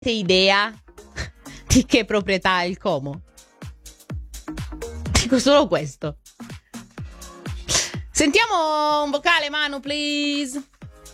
idea di che proprietà è il Como? Dico solo questo. Sentiamo un vocale, Manu, please.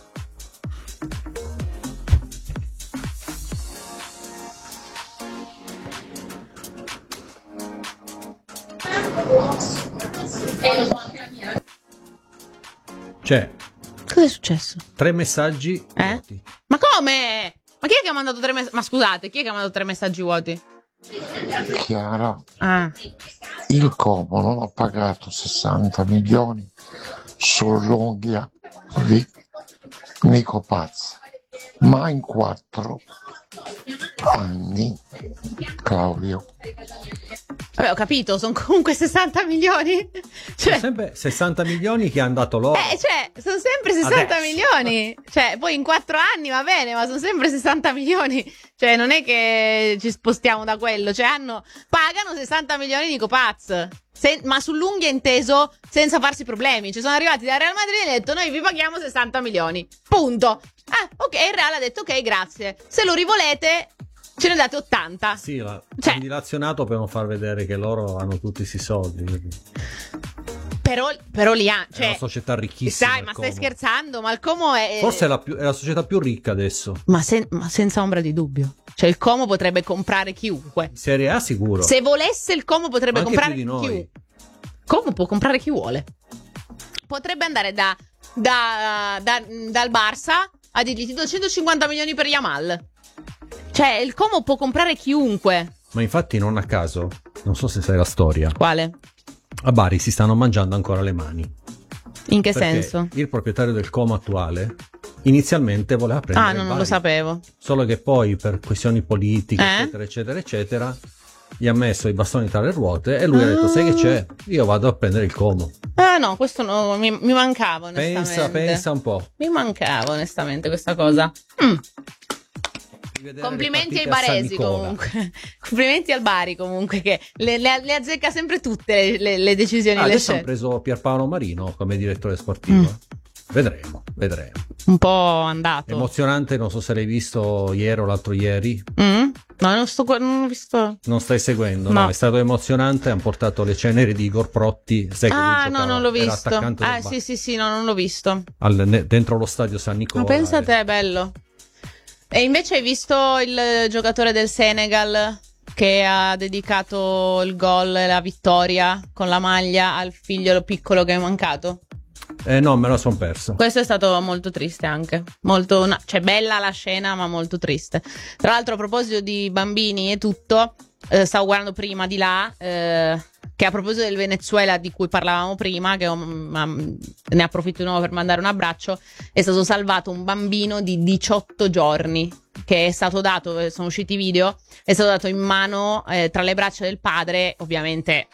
C'è. Cosa è successo? 3 messaggi vuoti. Ma come? Ma chi è che ha mandato 3 messaggi? Ma scusate, chi è che ha mandato 3 messaggi vuoti? Chiara, Ah. il Como non ha pagato 60 milioni sull'unghia di Nico Paz, ma in 4 anni, Claudio. Vabbè, ho capito, sono comunque 60 milioni. Sono sempre 60 milioni che hanno dato loro. Sono sempre 60 Adesso. milioni. Cioè, poi in 4 anni va bene, ma sono sempre 60 milioni. Cioè, non è che ci spostiamo da quello. Cioè, pagano 60 milioni di Copaz. Ma sull'unghia inteso senza farsi problemi. Cioè, sono arrivati da Real Madrid e hanno detto: noi vi paghiamo 60 milioni. Punto. Ah, ok, il Real ha detto: ok, grazie. Se lo rivolete, ce ne date 80. Sì, hanno dilazionato per non far vedere che loro hanno tutti questi soldi. Però lì ha, è una società ricchissima. Sai, ma stai scherzando? Ma il Como è forse è la società più ricca adesso. Ma senza ombra di dubbio. Cioè, il Como potrebbe comprare chiunque. Serie A sicuro. Se volesse, il Como potrebbe anche comprare più di noi. chiunque. Como può comprare chi vuole. Potrebbe andare dal Barça a dirgli: ti do 150 milioni per Yamal. Cioè, il Como può comprare chiunque. Ma infatti, non a caso, non so se sai la storia. Quale? A Bari si stanno mangiando ancora le mani. In che Perché senso? il proprietario del Como attuale inizialmente voleva prendere il non Bari. lo sapevo. Solo che poi, per questioni politiche, Eh? eccetera, gli ha messo i bastoni tra le ruote e lui ha detto: sai che c'è? Io vado a prendere il Como. Ah no, questo no, mi mancava onestamente. Pensa un po'. Mi mancava onestamente questa cosa. Complimenti ai baresi comunque. Complimenti al Bari comunque, che le azzecca sempre tutte le decisioni. Adesso hanno preso Pierpaolo Marino come direttore sportivo. Vedremo. Un po' andato. Emozionante, non so se l'hai visto ieri o l'altro ieri. No, non ho visto. Non stai seguendo? No. No, è stato emozionante. Hanno portato le ceneri di Igor Protti. Sai che lui giocava, non l'ho era visto. attaccante del Bari. Sì, no, non l'ho visto. Dentro lo stadio San Nicola. Ma pensa a te, è bello. E invece hai visto il giocatore del Senegal che ha dedicato il gol e la vittoria con la maglia al figlio piccolo che è mancato? No, me la son perso. Questo è stato molto triste anche. Cioè, bella la scena, ma molto triste. Tra l'altro, a proposito di bambini e tutto, stavo guardando prima di là, che a proposito del Venezuela di cui parlavamo prima, che ne approfitto di nuovo per mandare un abbraccio, è stato salvato un bambino di 18 giorni che è stato dato, sono usciti i video, è stato dato in mano tra le braccia del padre, ovviamente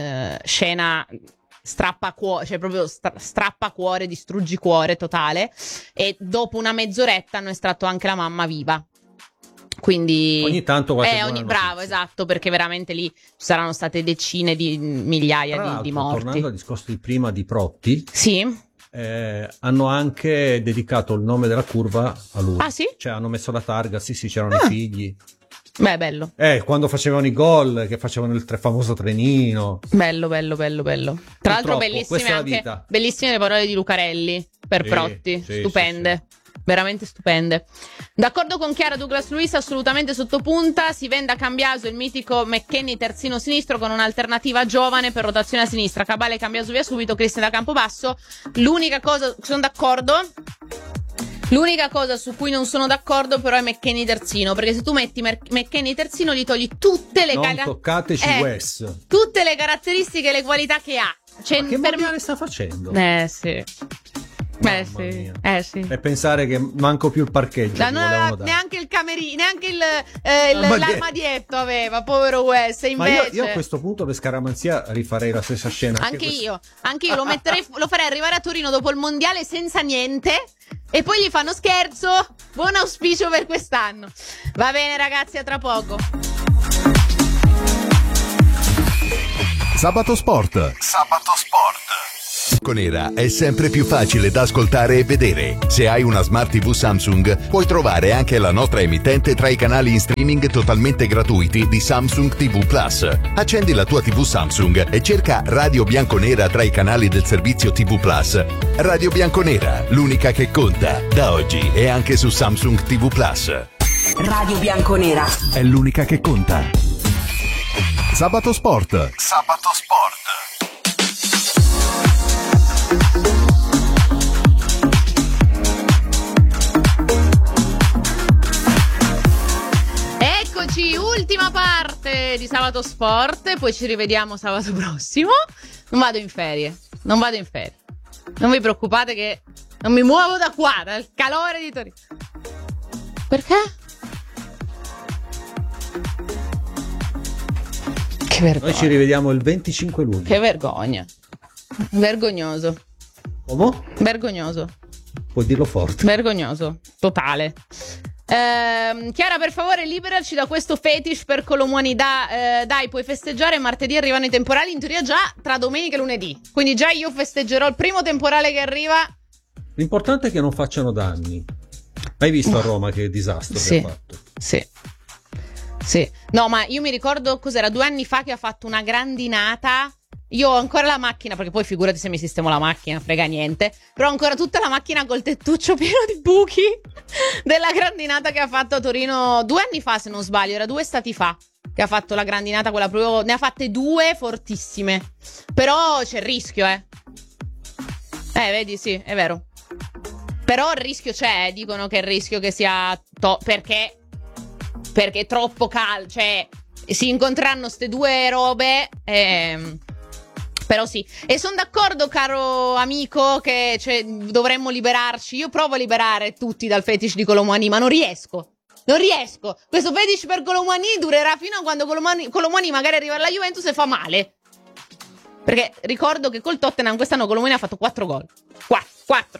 scena strappacuore, cioè proprio strappacuore, distruggicuore totale, e dopo una mezz'oretta hanno estratto anche la mamma viva. Quindi ogni tanto qualche buona bravo, notizia. esatto, perché veramente lì ci saranno state decine di migliaia di morti. Tornando al discorso di prima di Protti, sì, hanno anche dedicato il nome della curva a lui. Ah sì? Cioè hanno messo la targa, sì, c'erano i figli. Beh, bello. Quando facevano i gol, che facevano il famoso trenino. Bello. Tra l'altro bellissime le parole di Lucarelli per Protti, stupende. Sì. Veramente stupende. D'accordo con Chiara, Douglas Luiz assolutamente sottopunta. Si vende a Cambiaso il mitico McKennie terzino sinistro con un'alternativa giovane per rotazione a sinistra. Cabale e Cambiaso via subito, Cristian da Campobasso. L'unica cosa, sono d'accordo. L'unica cosa su cui non sono d'accordo però è McKennie terzino, perché se tu metti McKennie terzino gli togli tutte le toccateci Wes. tutte le caratteristiche e le qualità che ha. Cioè, ma che mondiale sta facendo? Sì. Sì. E pensare che manco più il parcheggio. Neanche il camerino, neanche l'armadietto aveva, povero Wes. Invece... Ma io a questo punto per scaramanzia rifarei la stessa scena. Anche io lo farei arrivare a Torino dopo il mondiale senza niente. E poi gli fanno scherzo. Buon auspicio per quest'anno. Va bene ragazzi, a tra poco. Sabato Sport. Bianconera è sempre più facile da ascoltare e vedere. Se hai una Smart TV Samsung, puoi trovare anche la nostra emittente tra i canali in streaming totalmente gratuiti di Samsung TV Plus. Accendi la tua TV Samsung e cerca Radio Bianconera tra i canali del servizio TV Plus. Radio Bianconera, l'unica che conta. Da oggi è anche su Samsung TV Plus. Radio Bianconera È l'unica che conta. Sabato Sport. Sabato Sport. Eccoci, ultima parte di Sabato Sport, poi ci rivediamo sabato prossimo. Non vado in ferie. Non vi preoccupate che non mi muovo da qua, dal calore di Torino. Perché? Che vergogna. Noi ci rivediamo il 25 luglio. Che vergogna. Vergognoso. Come? Vergognoso. Puoi dirlo forte. Vergognoso. Totale. Chiara, per favore, liberaci da questo fetish per Colomwani. Dai, puoi festeggiare. Martedì arrivano i temporali. In teoria già tra domenica e lunedì. Quindi già io festeggerò il primo temporale che arriva. L'importante è che non facciano danni. Hai visto a Roma che disastro Sì. che ha fatto? Sì. No, ma io mi ricordo cos'era 2 anni fa che ha fatto una grandinata. Io ho ancora la macchina, perché poi figurati se mi sistemo la macchina, frega niente. Però ho ancora tutta la macchina col tettuccio pieno di buchi della grandinata che ha fatto a Torino 2 anni fa, se non sbaglio. Era 2 estati fa che ha fatto la grandinata, quella proprio. Ne ha fatte 2 fortissime. Però c'è il rischio, vedi, sì, è vero. Però il rischio c'è, dicono che il rischio che sia perché è troppo caldo, cioè si incontreranno ste 2 robe, però sì. E sono d'accordo, caro amico, che dovremmo liberarci. Io provo a liberare tutti dal fetish di Colomwani, ma non riesco. Questo fetish per Colomwani durerà fino a quando Colomwani magari arriva alla Juventus e fa male. Perché ricordo che col Tottenham quest'anno Colomwani ha fatto 4 gol. 4!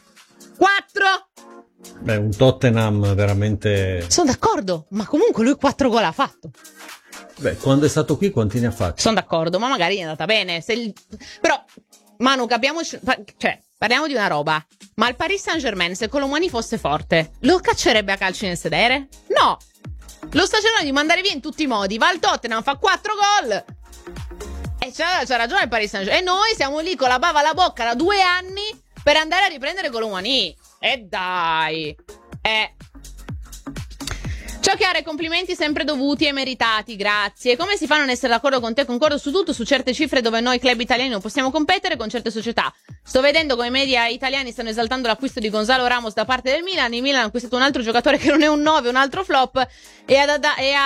Beh, un Tottenham veramente. Sono d'accordo, ma comunque lui 4 gol ha fatto. Beh, quando è stato qui quanti ne ha fatti? Sono d'accordo, ma magari è andata bene. Però, Manu, parliamo di una roba. Ma il Paris Saint-Germain, se Colomwani fosse forte, lo caccerebbe a calci nel sedere? No! Lo sta cercando di mandare via in tutti i modi. Va al Tottenham, fa 4 gol. E c'ha ragione il Paris Saint-Germain. E noi siamo lì con la bava alla bocca da 2 anni per andare a riprendere Colomwani. E dai. Ciao Chiara, complimenti sempre dovuti e meritati, grazie. Come si fa a non essere d'accordo con te? Concordo su tutto, su certe cifre dove noi club italiani non possiamo competere con certe società. Sto vedendo come i media italiani stanno esaltando l'acquisto di Gonzalo Ramos da parte del Milan. Il Milan ha acquistato un altro giocatore che non è un 9, un altro flop, e a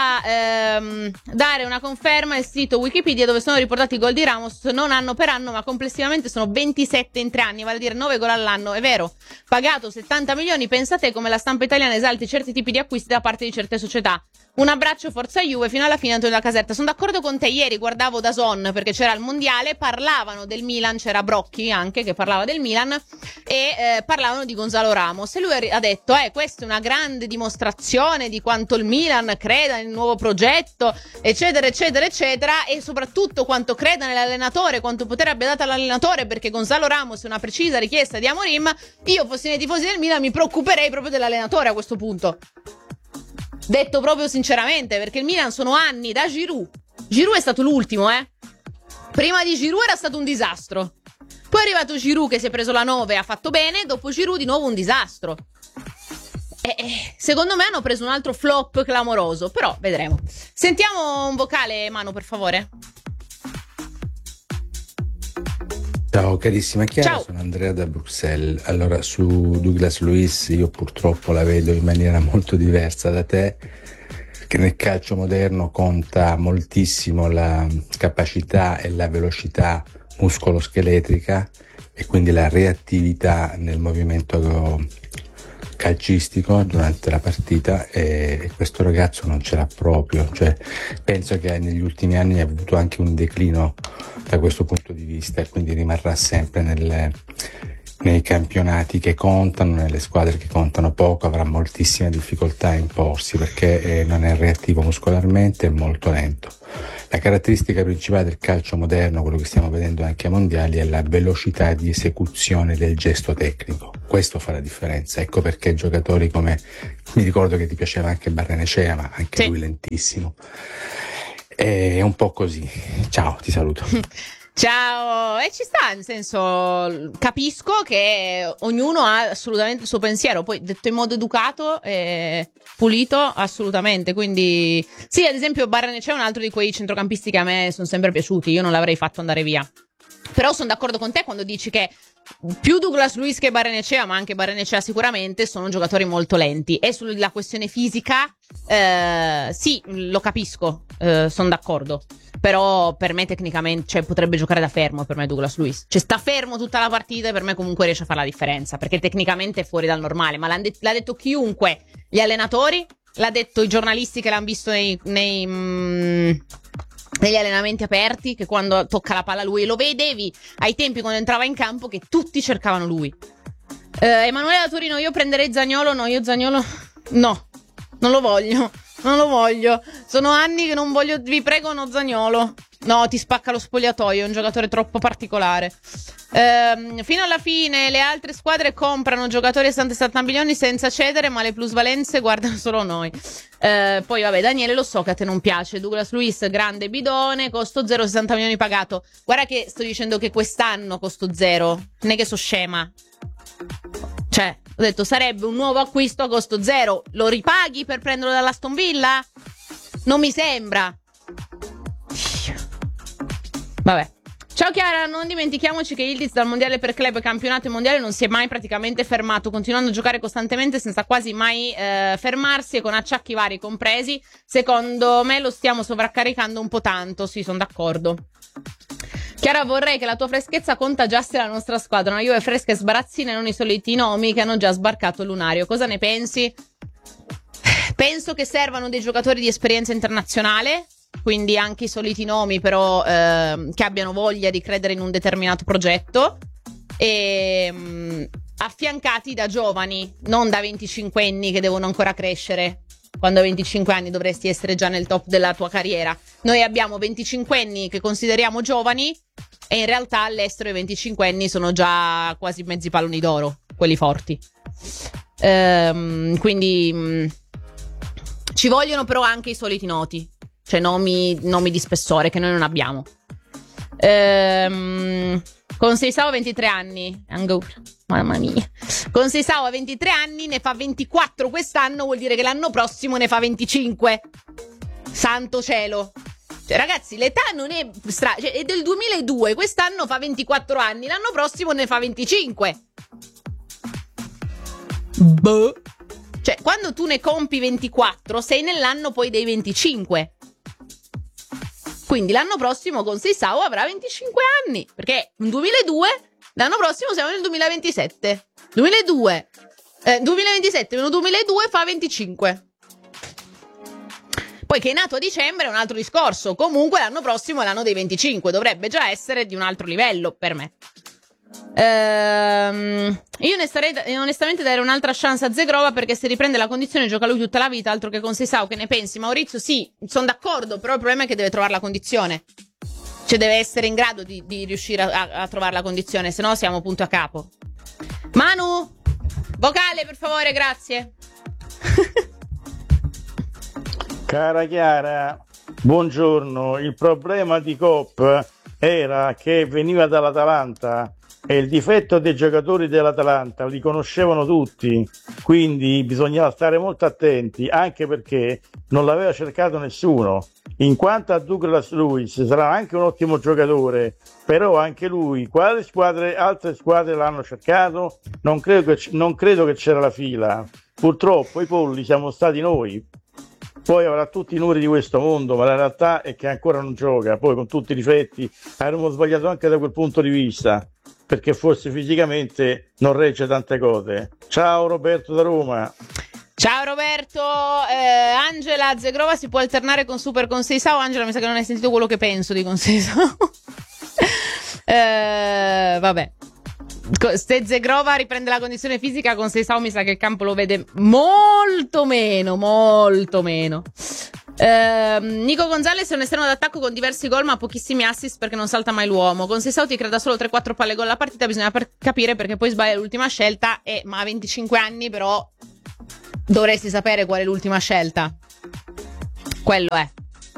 dare una conferma il sito Wikipedia dove sono riportati i gol di Ramos, non anno per anno, ma complessivamente sono 27 in 3 anni, vale a dire 9 gol all'anno. È vero, pagato 70 milioni, pensate come la stampa italiana esalti certi tipi di acquisti da parte di certe società. Un abbraccio, forza Juve, fino alla fine Antonio della Caserta. Sono d'accordo con te, ieri guardavo DAZN perché c'era il mondiale, parlavano del Milan, c'era Brocchi anche che parlava del Milan e parlavano di Gonzalo Ramos e lui ha detto questa è una grande dimostrazione di quanto il Milan creda nel nuovo progetto, eccetera eccetera eccetera, e soprattutto quanto creda nell'allenatore, quanto potere abbia dato all'allenatore, perché Gonzalo Ramos è una precisa richiesta di Amorim. Io fossi nei tifosi del Milan mi preoccuperei proprio dell'allenatore a questo punto. Detto proprio sinceramente, perché il Milan sono anni da Giroud. Giroud è stato l'ultimo, Prima di Giroud era stato un disastro. Poi è arrivato Giroud che si è preso la 9 e ha fatto bene. Dopo Giroud di nuovo un disastro. Secondo me hanno preso un altro flop clamoroso. Però vedremo. Sentiamo un vocale, Manu, per favore. Ciao carissima Chiara, Ciao. Sono Andrea da Bruxelles. Allora, su Douglas Luiz io purtroppo la vedo in maniera molto diversa da te, perché nel calcio moderno conta moltissimo la capacità e la velocità muscoloscheletrica e quindi la reattività nel movimento calcistico durante la partita, e questo ragazzo non ce l'ha proprio, cioè penso che negli ultimi anni ha avuto anche un declino da questo punto di vista, e quindi rimarrà sempre nei campionati che contano, nelle squadre che contano poco, avrà moltissime difficoltà a imporsi perché non è reattivo muscolarmente, è molto lento. La caratteristica principale del calcio moderno, quello che stiamo vedendo anche ai mondiali, è la velocità di esecuzione del gesto tecnico. Questo fa la differenza. Ecco perché giocatori come, mi ricordo che ti piaceva anche Barrenechea, ma anche lui lentissimo. È un po' così. Ciao, ti saluto. Ciao, e ci sta, nel senso, capisco che ognuno ha assolutamente il suo pensiero, poi detto in modo educato e pulito, assolutamente, quindi sì, ad esempio Barrenechea è un altro di quei centrocampisti che a me sono sempre piaciuti, io non l'avrei fatto andare via, però sono d'accordo con te quando dici che più Douglas Luiz che Barrenechea, ma anche Barrenechea sicuramente, sono giocatori molto lenti, e sulla questione fisica sì, lo capisco, sono d'accordo. Però per me tecnicamente, cioè, potrebbe giocare da fermo per me Douglas Luiz. Cioè sta fermo tutta la partita e per me comunque riesce a fare la differenza, perché tecnicamente è fuori dal normale. Ma l'ha detto chiunque, gli allenatori, l'ha detto i giornalisti che l'hanno visto negli allenamenti aperti, che quando tocca la palla lui, lo vedevi ai tempi quando entrava in campo che tutti cercavano lui. Emanuele da Torino, io prenderei Zaniolo. No, io Zaniolo no, non lo voglio. Non lo voglio. Sono anni che non voglio. Vi prego, no Zaniolo. No, ti spacca lo spogliatoio. È un giocatore troppo particolare. Fino alla fine le altre squadre comprano giocatori a 70 milioni senza cedere, ma le plusvalenze guardano solo noi. Poi vabbè, Daniele, lo so che a te non piace. Douglas Luiz, grande bidone, costo 0, 60 milioni pagato. Guarda che sto dicendo che quest'anno costo 0. Non è che so scema. Cioè, ho detto, sarebbe un nuovo acquisto a costo 0. Lo ripaghi per prenderlo dall'Aston Villa? Non mi sembra. Vabbè. Ciao Chiara, non dimentichiamoci che Yildiz dal mondiale per club, campionato e mondiale non si è mai praticamente fermato, continuando a giocare costantemente senza quasi mai fermarsi e con acciacchi vari compresi. Secondo me lo stiamo sovraccaricando un po' tanto, sì, sono d'accordo. Chiara, vorrei che la tua freschezza contagiasse la nostra squadra, una Juve fresca e sbarazzina e non i soliti nomi che hanno già sbarcato Lunario. Cosa ne pensi? Penso che servano dei giocatori di esperienza internazionale, quindi anche i soliti nomi, però che abbiano voglia di credere in un determinato progetto, e affiancati da giovani, non da 25enni che devono ancora crescere. Quando a 25 anni dovresti essere già nel top della tua carriera. Noi abbiamo 25enni che consideriamo giovani e in realtà all'estero i 25enni sono già quasi mezzi palloni d'oro, quelli forti. Quindi ci vogliono però anche i soliti noti, cioè nomi di spessore che noi non abbiamo. Con Seisao a 23 anni, mamma mia, con Seisao a 23 anni ne fa 24 quest'anno, vuol dire che l'anno prossimo ne fa 25. Santo cielo. Cioè, ragazzi, l'età non è cioè, è del 2002, quest'anno fa 24 anni, l'anno prossimo ne fa 25. Boh. Cioè, quando tu ne compi 24, sei nell'anno poi dei 25. Quindi l'anno prossimo con Seisao avrà 25 anni, perché nel 2002, l'anno prossimo siamo nel 2027. 2027 meno 2002 fa 25. Poi che è nato a dicembre è un altro discorso. Comunque l'anno prossimo è l'anno dei 25, dovrebbe già essere di un altro livello per me. Io onestamente darei un'altra chance a Zegrova, perché se riprende la condizione gioca lui tutta la vita, altro che con Seisao. Che ne pensi, Maurizio? Sì, sono d'accordo, però il problema è che deve trovare la condizione, cioè deve essere in grado di riuscire a trovare la condizione, se no siamo punto a capo. Manu, vocale per favore, grazie. Cara Chiara, buongiorno. Il problema di Kopp era che veniva dall'Atalanta e il difetto dei giocatori dell'Atalanta li conoscevano tutti, quindi bisognava stare molto attenti, anche perché non l'aveva cercato nessuno. In quanto a Douglas Luiz, sarà anche un ottimo giocatore, però anche lui, quali altre squadre l'hanno cercato? Non credo che c'era la fila. Purtroppo i polli siamo stati noi. Poi avrà tutti i numeri di questo mondo, ma la realtà è che ancora non gioca. Poi, con tutti i difetti, avremmo sbagliato anche da quel punto di vista, perché forse fisicamente non regge tante cose. Ciao Roberto da Roma. Ciao Roberto. Angela, Zegrova si può alternare con Super con Seisao? Angela, mi sa che non hai sentito quello che penso di con Seisao. Vabbè. Se Zegrova riprende la condizione fisica con Seisao, mi sa che il campo lo vede molto meno. Nico Gonzalez è un esterno d'attacco con diversi gol ma pochissimi assist perché non salta mai l'uomo. Con Seisao ti crea solo 3-4 palle gol alla partita, bisogna capire perché poi sbaglia l'ultima scelta ma ha 25 anni, però dovresti sapere qual è l'ultima scelta. Quello è.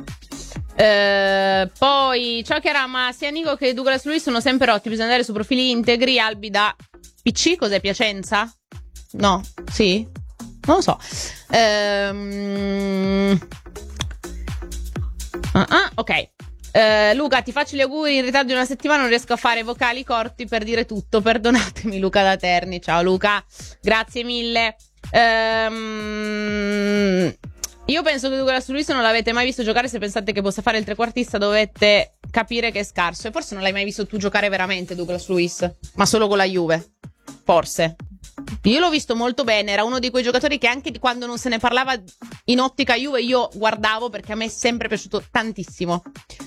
Poi ciao Chiara, ma sia Nico che Douglas Luiz sono sempre rotti, bisogna andare su profili integri. Albi da PC, cos'è, Piacenza? No, sì? Non lo so. Ok. Luca, ti faccio gli auguri in ritardo di una settimana, non riesco a fare vocali corti per dire tutto, perdonatemi. Luca da Terni, ciao Luca, grazie mille. Io penso che Douglas Luiz non l'avete mai visto giocare. Se pensate che possa fare il trequartista dovete capire che è scarso. E forse non l'hai mai visto tu giocare veramente, Douglas Luiz, ma solo con la Juve, forse. Io l'ho visto molto bene, era uno di quei giocatori che anche quando non se ne parlava in ottica Juve io guardavo, perché a me è sempre piaciuto tantissimo.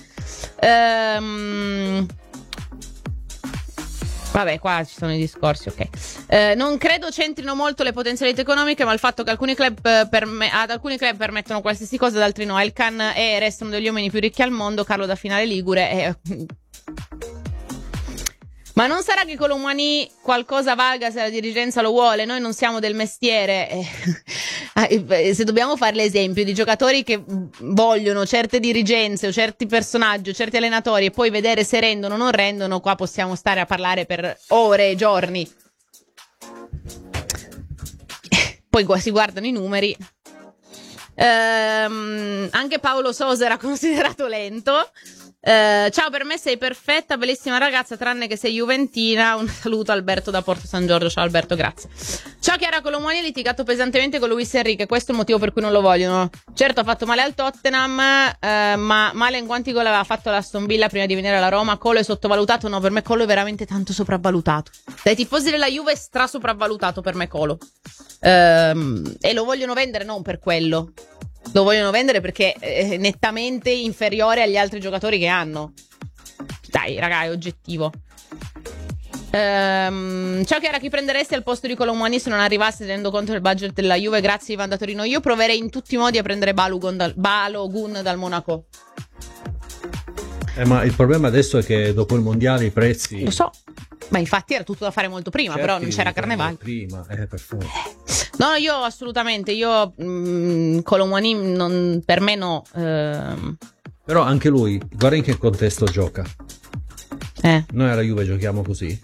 Vabbè, qua ci sono i discorsi, ok. Non credo centrino molto le potenzialità economiche, ma il fatto che alcuni club ad alcuni club permettono qualsiasi cosa, ad altri no. Elkan e restano degli uomini più ricchi al mondo. Carlo da Finale Ligure. Ma non sarà che Colomani qualcosa valga se la dirigenza lo vuole? Noi non siamo del mestiere. Se dobbiamo fare l'esempio di giocatori che vogliono certe dirigenze o certi personaggi o certi allenatori e poi vedere se rendono o non rendono, qua possiamo stare a parlare per ore e giorni. Poi si guardano i numeri. Anche Paolo Sosa era considerato lento. Ciao, per me sei perfetta, bellissima ragazza, tranne che sei juventina. Un saluto Alberto da Porto San Giorgio. Ciao Alberto, grazie. Ciao Chiara, Colomani ha litigato pesantemente con Luis Enrique, questo è il motivo per cui non lo vogliono. Certo, ha fatto male al Tottenham, ma male in quanti gol aveva fatto l'Aston Villa prima di venire alla Roma. Colo è sottovalutato? No, per me Colo è veramente tanto sopravvalutato. Dai tifosi della Juve è stra sopravvalutato per me Colo, e lo vogliono vendere non per quello. Lo vogliono vendere perché è nettamente inferiore agli altri giocatori che hanno. Dai, raga, è oggettivo. Ciao Chiara, chi prenderesti al posto di Colomani se non arrivasse tenendo conto del budget della Juve? Grazie Ivan da Torino. Io proverei in tutti i modi a prendere Balogun dal Monaco. Ma il problema adesso è che dopo il mondiale i prezzi... Lo so, ma infatti era tutto da fare molto prima, certo, però non c'era Carnevale. Prima, per favore. No, io assolutamente, Colomani per me no. Però anche lui, guarda in che contesto gioca. Noi alla Juve giochiamo così?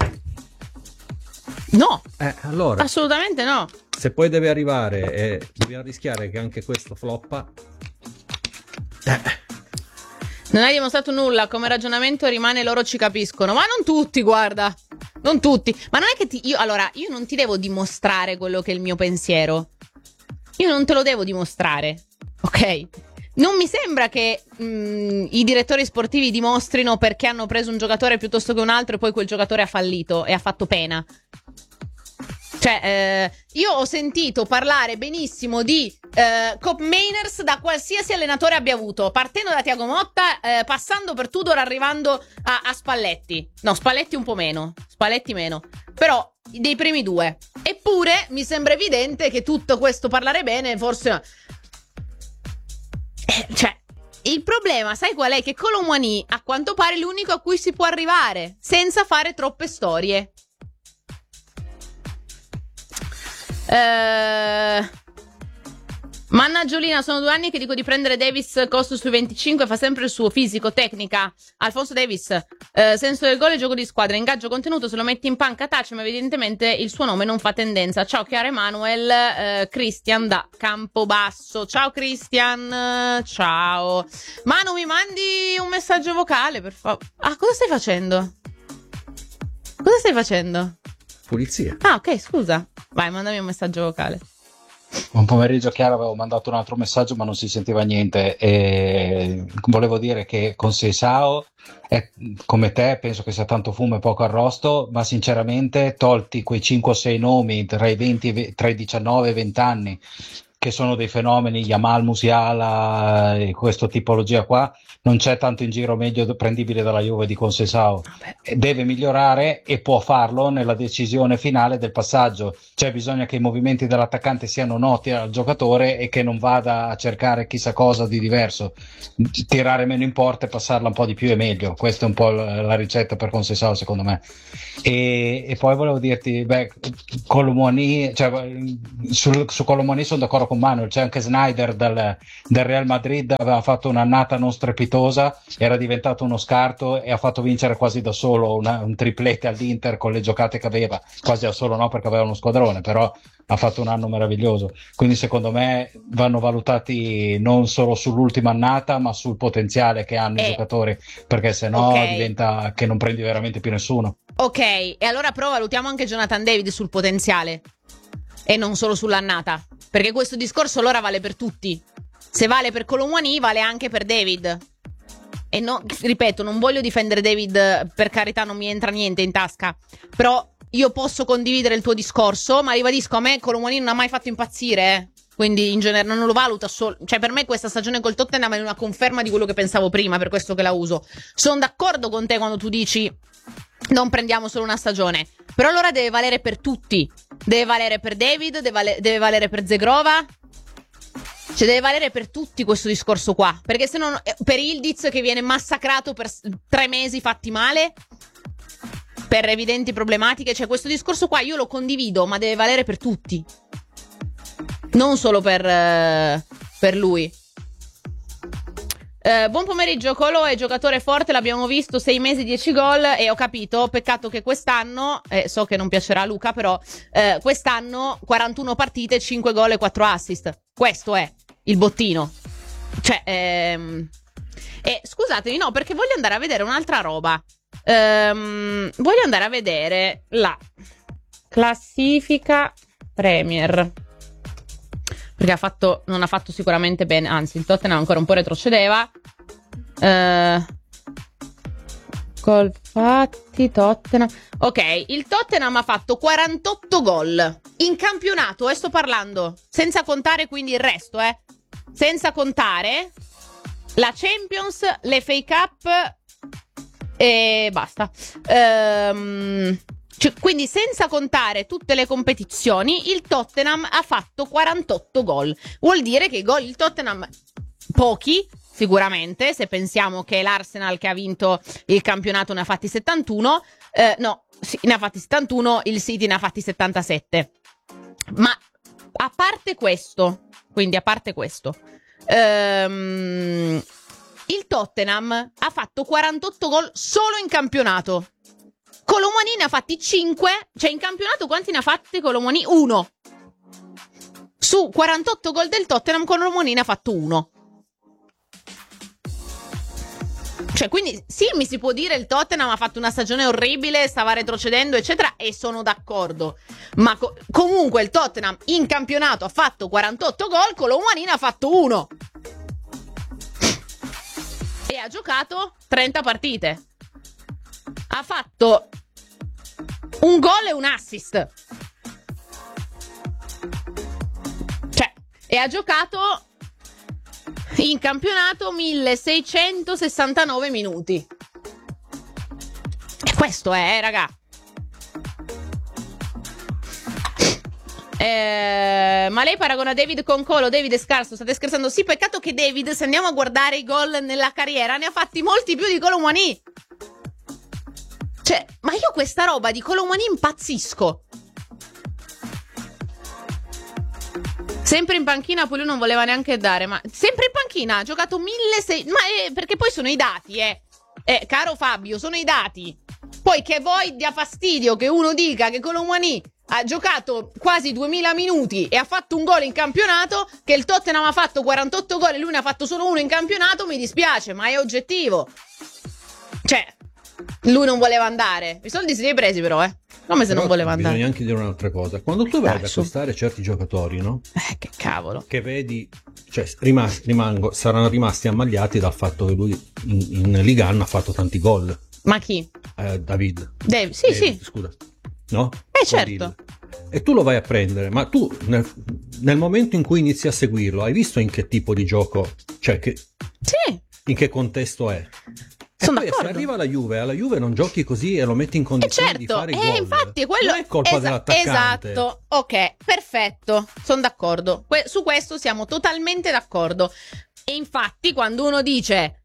No. Allora. Assolutamente no. Se poi deve arrivare e dobbiamo rischiare che anche questo floppa. Non hai dimostrato nulla, come ragionamento rimane loro ci capiscono. Ma non tutti, guarda. Non tutti. Ma non è che io non ti devo dimostrare quello che è il mio pensiero. Io non te lo devo dimostrare. Ok? Non mi sembra che i direttori sportivi dimostrino perché hanno preso un giocatore piuttosto che un altro e poi quel giocatore ha fallito e ha fatto pena. Cioè, io ho sentito parlare benissimo di Cop Mainers da qualsiasi allenatore abbia avuto, partendo da Thiago Motta, passando per Tudor, arrivando a Spalletti. No, Spalletti un po' meno, Spalletti meno, però dei primi due. Eppure mi sembra evidente che tutto questo parlare bene forse... Cioè, il problema, sai qual è? Che Colomani a quanto pare è l'unico a cui si può arrivare senza fare troppe storie. Mannagiolina, sono 2 anni che dico di prendere Davis, costo sui 25, fa sempre il suo, fisico, tecnica. Alfonso Davis, senso del gol e gioco di squadra, ingaggio contenuto, se lo metti in panca tace, ma evidentemente il suo nome non fa tendenza. Ciao Chiara Emanuel, Christian da Campobasso. Ciao Christian, ciao. Manu, mi mandi un messaggio vocale per favore. Cosa stai facendo? Cosa stai facendo? Pulizia. Ok, scusa. Vai, mandami un messaggio vocale. Buon pomeriggio Chiara, avevo mandato un altro messaggio ma non si sentiva niente e volevo dire che con Seisao come te penso che sia tanto fumo e poco arrosto, ma sinceramente tolti quei 5 o 6 nomi tra i 19 e 20 anni che sono dei fenomeni, Yamal, Musiala e questa tipologia qua, non c'è tanto in giro meglio prendibile dalla Juve di Conceição. deve migliorare e può farlo nella decisione finale del passaggio. Cioè bisogna che i movimenti dell'attaccante siano noti al giocatore e che non vada a cercare chissà cosa di diverso. Tirare meno in porta e passarla un po' di più è meglio. Questa è un po' la ricetta per Conceição, secondo me. E poi volevo dirti, Colomoni, cioè, su Colomoni sono d'accordo con Manuel. C'è anche Snyder del Real Madrid, aveva fatto un'annata non strepitosa, era diventato uno scarto e ha fatto vincere quasi da solo un triplete all'Inter con le giocate che aveva, quasi da solo no, perché aveva uno squadrone, però ha fatto un anno meraviglioso. Quindi secondo me vanno valutati non solo sull'ultima annata ma sul potenziale che hanno i giocatori, perché sennò diventa che non prendi veramente più nessuno. Ok, e allora però valutiamo anche Jonathan David sul potenziale e non solo sull'annata, perché questo discorso allora vale per tutti. Se vale per Colomwani vale anche per David. E no, ripeto, non voglio difendere David, per carità, non mi entra niente in tasca, però io posso condividere il tuo discorso, ma ribadisco, a me Colomwani non ha mai fatto impazzire, quindi in genere non lo valuta solo, cioè per me questa stagione col Tottenham è una conferma di quello che pensavo prima, per questo che la uso. Sono d'accordo con te quando tu dici non prendiamo solo una stagione, però allora deve valere per tutti, deve valere per David, deve valere per Zegrova. Cioè deve valere per tutti questo discorso qua, perché se non, per Ildiz che viene massacrato per 3 mesi fatti male per evidenti problematiche, cioè questo discorso qua io lo condivido, ma deve valere per tutti, non solo per lui. Buon pomeriggio, Colo è giocatore forte, l'abbiamo visto, 6 mesi 10 gol e ho capito, peccato che quest'anno, so che non piacerà a Luca, però quest'anno 41 partite, 5 gol e 4 assist, questo è il bottino. Cioè, scusatemi, no, perché voglio andare a vedere un'altra roba. Voglio andare a vedere la classifica Premier, perché non ha fatto sicuramente bene, anzi il Tottenham ancora un po' retrocedeva. Gol fatti, Tottenham. Ok, il Tottenham ha fatto 48 gol in campionato, sto parlando, senza contare quindi il resto, senza contare la Champions, l'FA Cup e basta. Quindi senza contare tutte le competizioni, il Tottenham ha fatto 48 gol. Vuol dire che i gol il Tottenham, pochi sicuramente, se pensiamo che l'Arsenal che ha vinto il campionato ne ha fatti 71, ne ha fatti 71, il City ne ha fatti 77. Ma a parte questo, il Tottenham ha fatto 48 gol solo in campionato. Colomwani ne ha fatti 5, cioè in campionato quanti ne ha fatti Colomwani? 1. Su 48 gol del Tottenham Colomwani ne ha fatto 1. Cioè, quindi sì, mi si può dire il Tottenham ha fatto una stagione orribile, stava retrocedendo, eccetera, e sono d'accordo. Ma comunque il Tottenham in campionato ha fatto 48 gol, Colomwani ne ha fatto 1. E ha giocato 30 partite. Ha fatto un gol e un assist. Cioè, e ha giocato in campionato 1669 minuti. E questo è, raga. Ma lei paragona David con Colo? David è scarso, state scherzando? Sì, peccato che David, se andiamo a guardare i gol nella carriera, ne ha fatti molti più di Colomwani. Cioè, ma io questa roba di Colomwani impazzisco. Sempre in panchina, poi lui non voleva neanche dare, ma sempre in panchina, ha giocato 1600, ma perché poi sono i dati, caro Fabio, sono i dati. Poi che voi dia fastidio che uno dica che Colomwani ha giocato quasi 2000 minuti e ha fatto un gol in campionato, che il Tottenham ha fatto 48 gol e lui ne ha fatto solo uno in campionato, mi dispiace, ma è oggettivo. Cioè, lui non voleva andare. I soldi se li hai presi però, come se non voleva andare. Bisogna anche dire un'altra cosa. Quando tu vai ad acquistare certi giocatori, no? Che cavolo. Che vedi, cioè saranno rimasti ammagliati dal fatto che lui in Liga 1 ha fatto tanti gol. Ma chi? David. Sì. Scusa. No? Certo. E tu lo vai a prendere, ma tu nel momento in cui inizi a seguirlo, hai visto in che tipo di gioco, cioè sì, in che contesto è? Sono poi d'accordo. se arriva alla Juve non giochi così e lo metti in condizione di fare i gol. Infatti quello non è colpa dell'attaccante. Esatto, ok, perfetto, sono d'accordo. Su questo siamo totalmente d'accordo. E infatti quando uno dice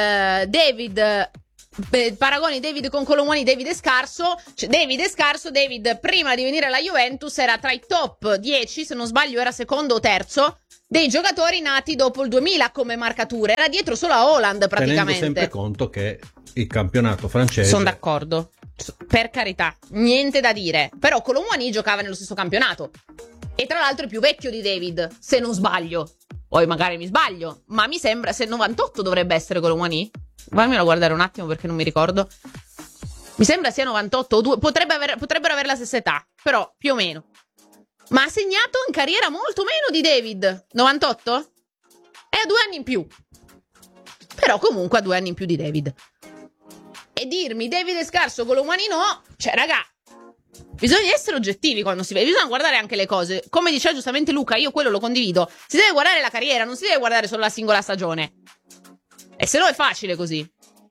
paragoni David con Kolo Muani, David è scarso, David prima di venire alla Juventus era tra i top 10, se non sbaglio era secondo o terzo dei giocatori nati dopo il 2000 come marcature, era dietro solo a Haaland praticamente. Tenendo sempre conto che il campionato francese... Sono d'accordo, per carità, niente da dire, però Kolo Muani giocava nello stesso campionato e tra l'altro è più vecchio di David, se non sbaglio, poi magari mi sbaglio, ma mi sembra, se 98 dovrebbe essere Kolo Muani. Vammelo a guardare un attimo perché non mi ricordo. Mi sembra sia 98 o 2, potrebbero avere la stessa età, però più o meno. Ma ha segnato in carriera molto meno di David. 98? È a 2 anni in più. Però comunque a 2 anni in più di David. E dirmi David è scarso, Kolo Muani no, cioè raga, bisogna essere oggettivi quando si vede, bisogna guardare anche le cose. Come diceva giustamente Luca, io quello lo condivido. Si deve guardare la carriera, non si deve guardare solo la singola stagione. E se no è facile così.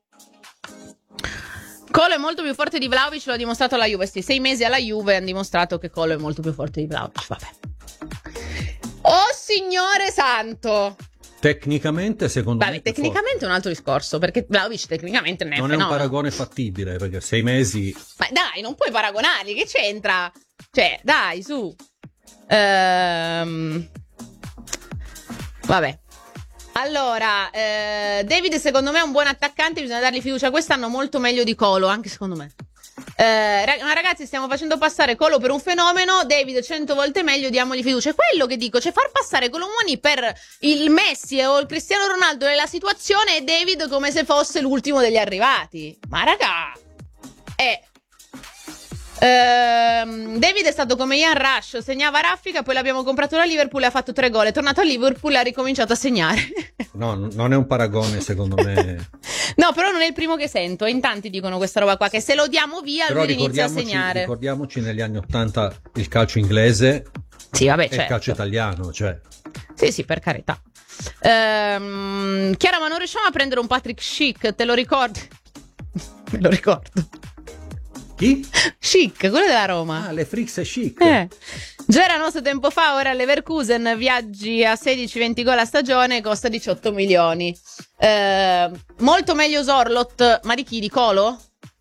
Kolo è molto più forte di Vlahovic, lo ha dimostrato alla Juve. 6 mesi alla Juve hanno dimostrato che Kolo è molto più forte di Vlahovic. Vabbè. Oh signore santo! Tecnicamente secondo me tecnicamente è un altro discorso, perché Vlahovic tecnicamente non è un paragone fattibile, perché 6 mesi... Ma dai, non puoi paragonarli, che c'entra? Cioè, dai, su. Vabbè. Allora, David secondo me è un buon attaccante, bisogna dargli fiducia quest'anno, molto meglio di Kolo, anche secondo me. Ma ragazzi, stiamo facendo passare Kolo per un fenomeno, David 100 volte meglio, diamogli fiducia. È quello che dico, cioè far passare Kolo Muani per il Messi o il Cristiano Ronaldo nella situazione e David come se fosse l'ultimo degli arrivati. Ma raga, David è stato come Ian Rush, segnava a raffica, poi l'abbiamo comprato da Liverpool e ha fatto 3 gol, è tornato a Liverpool e ha ricominciato a segnare. No, non è un paragone secondo me. No, però non è il primo che sento, in tanti dicono questa roba qua, che se lo diamo via però lui inizia a segnare. Ricordiamoci negli anni 80 il calcio inglese, sì, vabbè, e il calcio italiano, cioè. Sì, per carità. Chiara, ma non riusciamo a prendere un Patrick Schick, te lo ricordi? Me lo ricordo. Chi? Schick, quello della Roma. Ah, le Frix e Schick. Già era nostro tempo fa, ora Leverkusen, viaggi a 16-20 gol a stagione, costa 18 milioni. Molto meglio Sorloth, ma di chi? Di Kolo?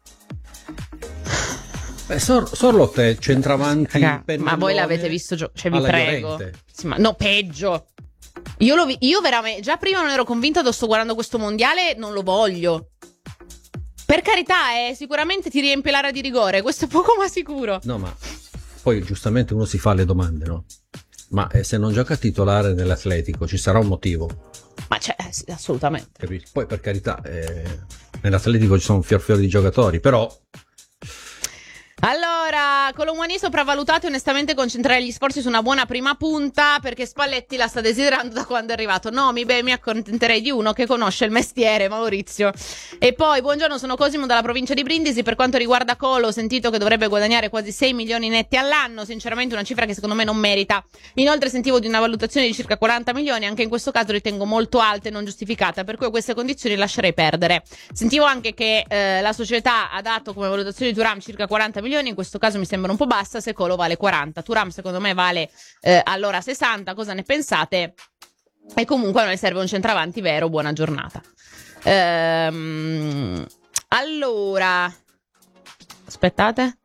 Beh, Sorloth è centravanti. Ma voi l'avete visto cioè vi prego. Sì, ma no, peggio. Io veramente, già prima non ero convinta, sto guardando questo mondiale, non lo voglio. Per carità, sicuramente ti riempie l'area di rigore, questo è poco ma sicuro. No, ma poi giustamente uno si fa le domande, no? Ma se non gioca titolare nell'Atletico ci sarà un motivo? Ma sì, assolutamente. Capito? Poi per carità, nell'Atletico ci sono un fior di giocatori, però... Allora, Kolo Muani sopravvalutato e onestamente concentrare gli sforzi su una buona prima punta, perché Spalletti la sta desiderando da quando è arrivato. No, mi accontenterei di uno che conosce il mestiere, Maurizio. E poi, buongiorno, sono Cosimo dalla provincia di Brindisi. Per quanto riguarda Kolo, ho sentito che dovrebbe guadagnare quasi 6 milioni netti all'anno, sinceramente una cifra che secondo me non merita. Inoltre sentivo di una valutazione di circa 40 milioni, anche in questo caso ritengo molto alta e non giustificata, per cui a queste condizioni lascerei perdere. Sentivo anche che la società ha dato come valutazione di Thuram circa 40 milioni, in questo caso mi sembra un po' bassa, se Kolo vale 40, Thuram secondo me vale allora 60, cosa ne pensate? E comunque a noi serve un centravanti vero, buona giornata. Allora, aspettate,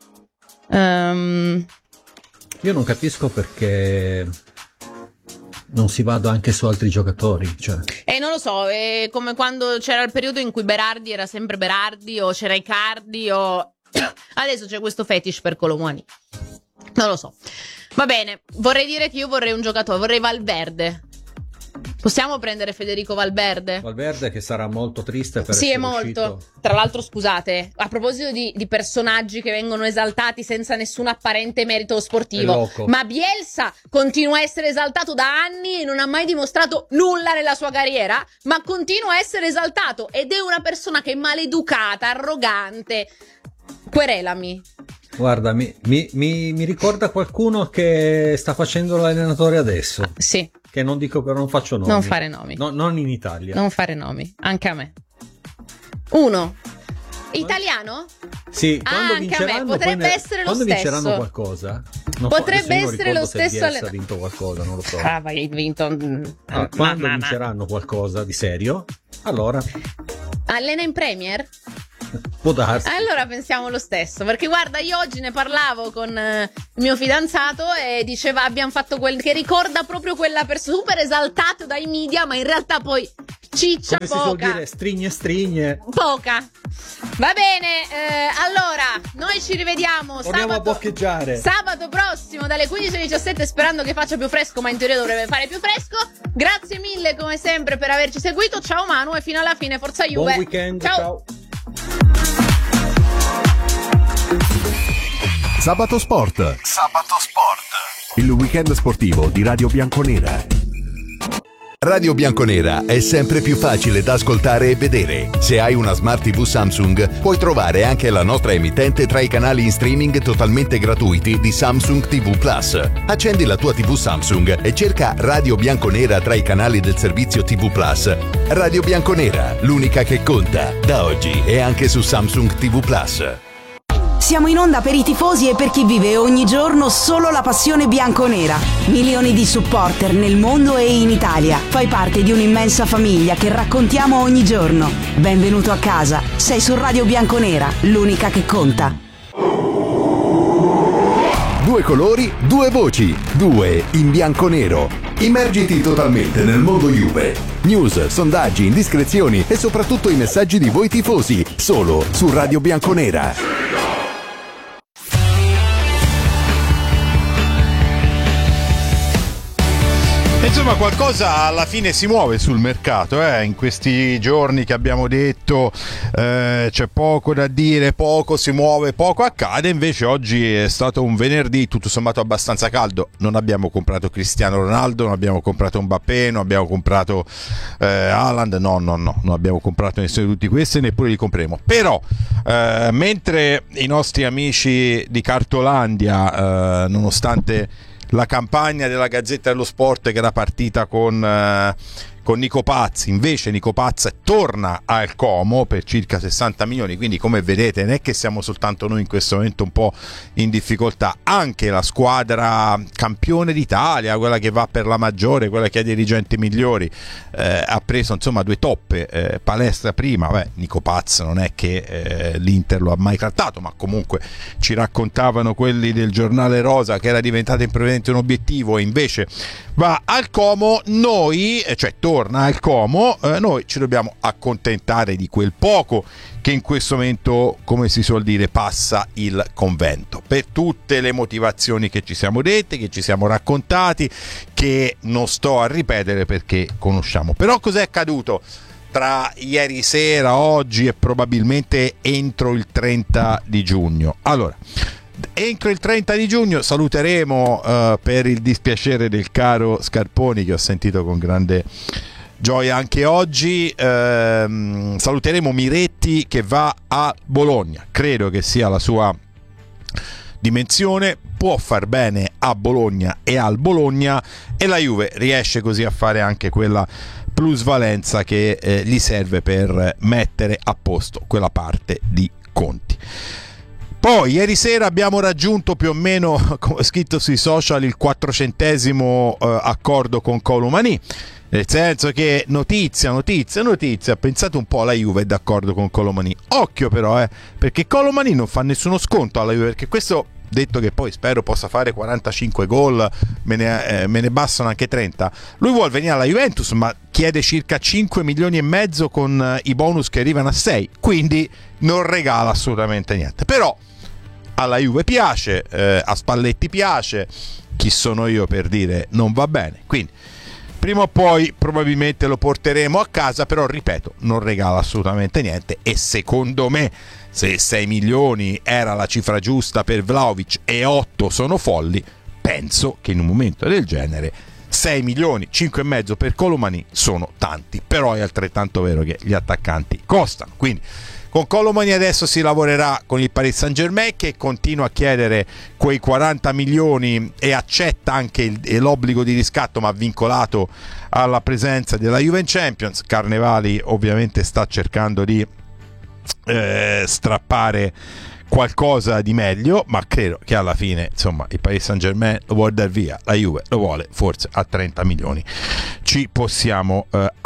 io non capisco perché non si vada anche su altri giocatori, cioè. Non lo so, è come quando c'era il periodo in cui Berardi era sempre Berardi, o c'era Icardi, o adesso c'è questo fetish per Kolo Muani. Non lo so. Va bene, vorrei dire che io vorrei un giocatore, vorrei Valverde. Possiamo prendere Federico Valverde? Valverde che sarà molto triste per sì, essere è molto uscito. Tra l'altro, scusate, a proposito di personaggi che vengono esaltati senza nessun apparente merito sportivo, ma Bielsa continua a essere esaltato da anni e non ha mai dimostrato nulla nella sua carriera, ma continua a essere esaltato ed è una persona che è maleducata, arrogante. Querelami. Guarda, mi ricorda qualcuno che sta facendo l'allenatore adesso. Sì. Che non dico, però non faccio nomi. Non fare nomi. No, non in Italia. Non fare nomi, anche a me. 1. Italiano? Sì, quando anche a me vinceranno, potrebbe essere lo quando stesso. vinceranno qualcosa, potrebbe essere lo se stesso. Bielsa ha vinto qualcosa, non lo so. Hai vinto. Quando vinceranno qualcosa di serio, allora allena in Premier? può darsi. Allora pensiamo lo stesso, perché guarda, io oggi ne parlavo con il mio fidanzato e diceva abbiamo fatto che ricorda proprio quella persona super esaltato dai media, ma in realtà poi ciccia come poca. Si suol dire, strigne poca. Va bene, allora noi ci rivediamo torniamo a boccheggiare sabato prossimo dalle 15 alle 17, sperando che faccia più fresco, ma in teoria dovrebbe fare più fresco. Grazie mille come sempre per averci seguito. Ciao Manu e fino alla fine forza Juve. Buon weekend, ciao. Sabato Sport. Il weekend sportivo di Radio Bianconera. Radio Bianconera è sempre più facile da ascoltare e vedere. Se hai una Smart TV Samsung, puoi trovare anche la nostra emittente tra i canali in streaming totalmente gratuiti di Samsung TV Plus. Accendi la tua TV Samsung e cerca Radio Bianconera tra i canali del servizio TV Plus. Radio Bianconera, l'unica che conta. Da oggi è anche su Samsung TV Plus. Siamo in onda per i tifosi e per chi vive ogni giorno solo la passione bianconera. Milioni di supporter nel mondo e in Italia. Fai parte di un'immensa famiglia che raccontiamo ogni giorno. Benvenuto a casa. Sei su Radio Bianconera, l'unica che conta. 2 colori, 2 voci, 2 in bianco-nero. Immergiti totalmente nel mondo Juve. News, sondaggi, indiscrezioni e soprattutto i messaggi di voi tifosi. Solo su Radio Bianconera. Insomma, qualcosa alla fine si muove sul mercato, in questi giorni che abbiamo detto c'è poco da dire, poco si muove, poco accade. Invece oggi è stato un venerdì tutto sommato abbastanza caldo. Non abbiamo comprato Cristiano Ronaldo, non abbiamo comprato Mbappé, non abbiamo comprato Haaland, no, non abbiamo comprato nessuno di tutti questi, neppure li compreremo. Però mentre i nostri amici di Cartolandia, nonostante la campagna della Gazzetta dello Sport che era partita con Nico Paz, invece Nico Paz torna al Como per circa 60 milioni, quindi come vedete non è che siamo soltanto noi in questo momento un po' in difficoltà, anche la squadra campione d'Italia, quella che va per la maggiore, quella che ha dirigenti migliori, ha preso insomma 2 toppe, Palestra prima, Nico Paz non è che l'Inter lo ha mai trattato, ma comunque ci raccontavano quelli del giornale Rosa che era diventato impropriamente un obiettivo e invece va al Como. Noi, cioè torna al Como, noi ci dobbiamo accontentare di quel poco che in questo momento, come si suol dire, passa il convento, per tutte le motivazioni che ci siamo dette, che ci siamo raccontati, che non sto a ripetere perché conosciamo. Però cos'è accaduto tra ieri sera, oggi e probabilmente entro il 30 di giugno? Allora, entro il 30 di giugno saluteremo, per il dispiacere del caro Scarponi, che ho sentito con grande gioia anche oggi, saluteremo Miretti che va a Bologna. Credo che sia la sua dimensione, può far bene a Bologna e al Bologna, e la Juve riesce così a fare anche quella plusvalenza che gli serve per mettere a posto quella parte di conti. Poi ieri sera abbiamo raggiunto più o meno, come scritto sui social, il 400° accordo con Kolo Muani, nel senso che notizia, pensate un po', la Juve è d'accordo con Kolo Muani. Occhio però, perché Kolo Muani non fa nessuno sconto alla Juve, perché questo, detto che poi spero possa fare 45 gol, me ne bastano anche 30, lui vuole venire alla Juventus ma chiede circa 5 milioni e mezzo con i bonus che arrivano a 6, quindi non regala assolutamente niente. Però alla Juve piace, a Spalletti piace, chi sono io per dire non va bene, quindi prima o poi probabilmente lo porteremo a casa, però ripeto, non regala assolutamente niente, e secondo me se 6 milioni era la cifra giusta per Vlahovic e 8 sono folli, penso che in un momento del genere 6 milioni, 5,5 per Kolo Muani sono tanti, però è altrettanto vero che gli attaccanti costano, quindi con Kolo Muani adesso si lavorerà con il Paris Saint-Germain, che continua a chiedere quei 40 milioni e accetta anche l'obbligo di riscatto, ma vincolato alla presenza della Juve in Champions. Carnevali ovviamente sta cercando di strappare qualcosa di meglio, ma credo che alla fine, insomma, il Paris Saint-Germain lo vuole dar via, la Juve lo vuole forse a 30 milioni. Ci possiamo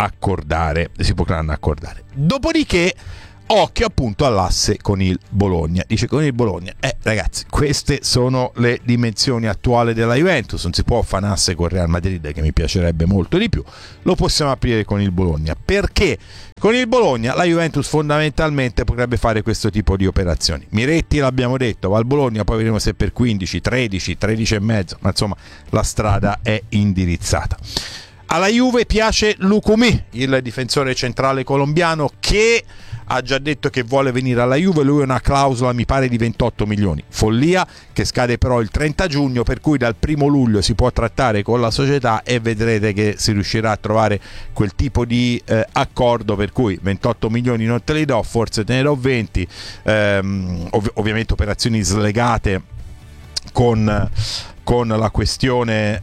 si potranno accordare. Dopodiché occhio appunto all'asse con il Bologna. Dice con il Bologna, ragazzi, queste sono le dimensioni attuali della Juventus, non si può fare un asse con Real Madrid, che mi piacerebbe molto di più, lo possiamo aprire con il Bologna, perché con il Bologna la Juventus fondamentalmente potrebbe fare questo tipo di operazioni. Miretti, l'abbiamo detto, va al Bologna, poi vedremo se per 15, 13 e mezzo, ma insomma la strada è indirizzata. Alla Juve piace Lukumi, il difensore centrale colombiano, che ha già detto che vuole venire alla Juve. Lui ha una clausola, mi pare, di 28 milioni, follia, che scade però il 30 giugno, per cui dal 1 luglio si può trattare con la società e vedrete che si riuscirà a trovare quel tipo di accordo per cui 28 milioni non te li do, forse te ne do 20, ovviamente operazioni slegate con la questione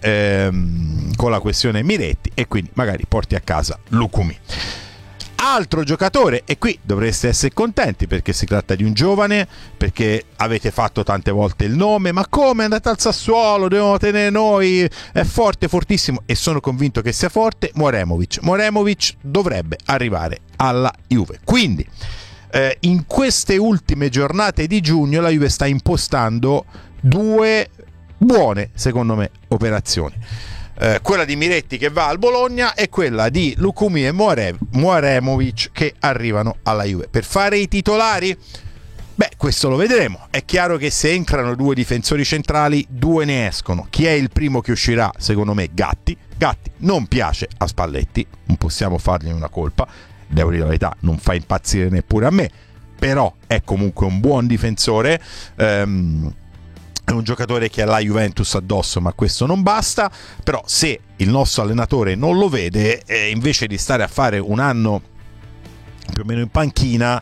Miretti, e quindi magari porti a casa Lukumi. Altro giocatore, e qui dovreste essere contenti perché si tratta di un giovane, perché avete fatto tante volte il nome, ma come è andato al Sassuolo, dobbiamo tenere noi, è forte, fortissimo, e sono convinto che sia forte. Moremovic dovrebbe arrivare alla Juve, quindi in queste ultime giornate di giugno la Juve sta impostando due buone, secondo me, operazioni. Quella di Miretti che va al Bologna e quella di Lukumi e Moremovic che arrivano alla Juve. Per fare i titolari? Beh, questo lo vedremo. È chiaro che se entrano due difensori centrali, due ne escono. Chi è il primo che uscirà? Secondo me Gatti. Gatti non piace a Spalletti, non possiamo fargli una colpa, devo dire la verità, non fa impazzire neppure a me, però è comunque un buon difensore, è un giocatore che ha la Juventus addosso, ma questo non basta. Però se il nostro allenatore non lo vede, invece di stare a fare un anno più o meno in panchina,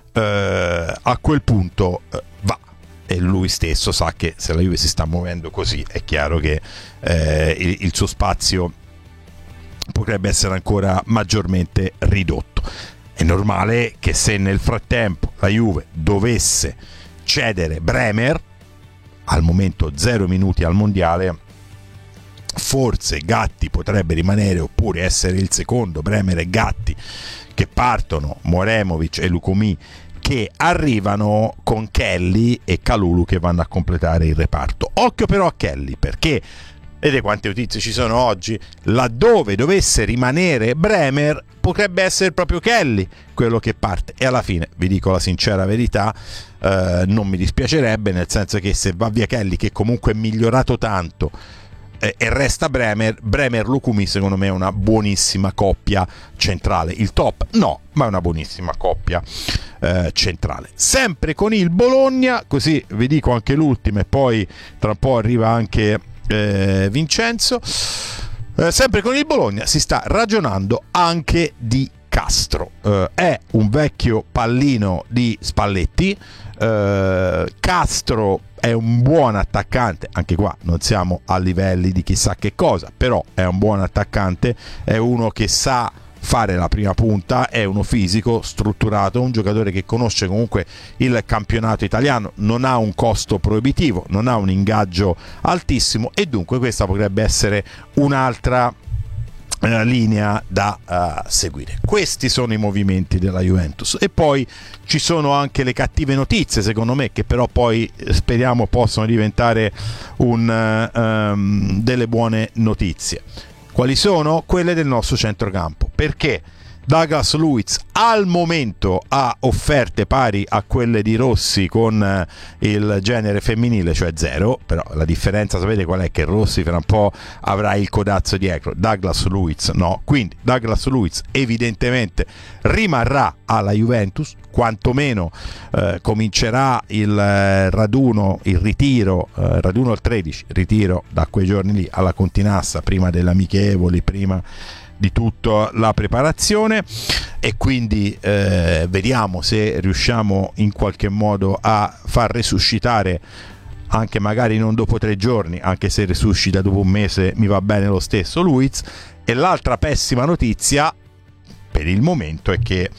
a quel punto va, e lui stesso sa che se la Juve si sta muovendo così è chiaro che il suo spazio potrebbe essere ancora maggiormente ridotto. È normale che se nel frattempo la Juve dovesse cedere Bremer, al momento 0 minuti al mondiale, forse Gatti potrebbe rimanere, oppure essere il secondo, Bremer e Gatti, che partono, Moremovic e Lukumi che arrivano, con Kelly e Kalulu che vanno a completare il reparto. Occhio però a Kelly, perché vedete quante notizie ci sono oggi, laddove dovesse rimanere Bremer potrebbe essere proprio Kelly quello che parte, e alla fine, vi dico la sincera verità, non mi dispiacerebbe, nel senso che se va via Kelly, che comunque è migliorato tanto, e resta Bremer-Lukumi, secondo me è una buonissima coppia centrale. Il top no, ma è una buonissima coppia centrale. Sempre con il Bologna, così vi dico anche l'ultima e poi tra un po' arriva anche Vincenzo. Sempre con il Bologna si sta ragionando anche di Castro, è un vecchio pallino di Spalletti. Castro è un buon attaccante, anche qua non siamo a livelli di chissà che cosa, però è un buon attaccante, è uno che sa fare la prima punta, è uno fisico, strutturato, un giocatore che conosce comunque il campionato italiano, non ha un costo proibitivo, non ha un ingaggio altissimo, e dunque questa potrebbe essere un'altra linea da seguire. Questi sono i movimenti della Juventus, e poi ci sono anche le cattive notizie, secondo me, che però poi speriamo possano diventare delle buone notizie. Quali sono? Quelle del nostro centrocampo, perché Douglas Luiz al momento ha offerte pari a quelle di Rossi con il genere femminile, cioè 0, però la differenza sapete qual è? Che Rossi fra un po' avrà il codazzo dietro, Douglas Luiz no, quindi Douglas Luiz evidentemente rimarrà alla Juventus, quantomeno comincerà il raduno, il ritiro, raduno al 13, ritiro da quei giorni lì alla Continassa, prima delle amichevoli, prima di tutta la preparazione, e quindi vediamo se riusciamo in qualche modo a far resuscitare, anche magari non dopo 3 giorni, anche se resuscita dopo un mese mi va bene lo stesso, Luiz. E l'altra pessima notizia per il momento è che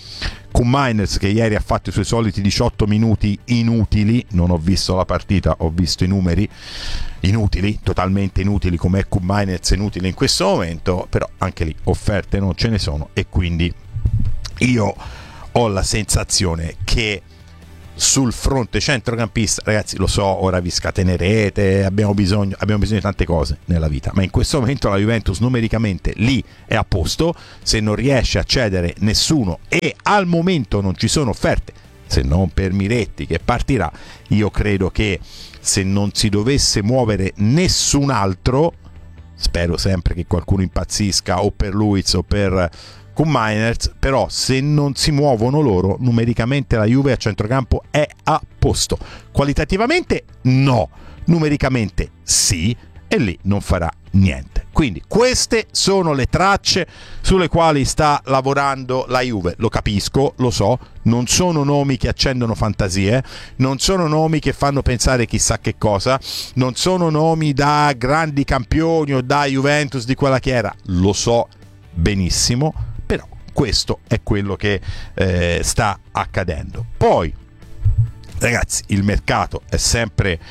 Koopmeiners, che ieri ha fatto i suoi soliti 18 minuti inutili, non ho visto la partita, ho visto i numeri, inutili, totalmente inutili, come è Koopmeiners inutile in questo momento, però anche lì offerte non ce ne sono, e quindi io ho la sensazione che sul fronte centrocampista, ragazzi, lo so, ora vi scatenerete, abbiamo bisogno di tante cose nella vita, ma in questo momento la Juventus numericamente lì è a posto. Se non riesce a cedere nessuno, e al momento non ci sono offerte, se non per Miretti che partirà, io credo che se non si dovesse muovere nessun altro, spero sempre che qualcuno impazzisca o per Luiz o per Koopmeiners, però se non si muovono loro, numericamente la Juve a centrocampo è a posto. Qualitativamente no, numericamente sì, e lì non farà niente. Quindi queste sono le tracce sulle quali sta lavorando la Juve. Lo capisco, lo so, non sono nomi che accendono fantasie, non sono nomi che fanno pensare chissà che cosa, non sono nomi da grandi campioni o da Juventus di quella che era, lo so benissimo, però questo è quello che sta accadendo. Poi, ragazzi, il mercato è sempre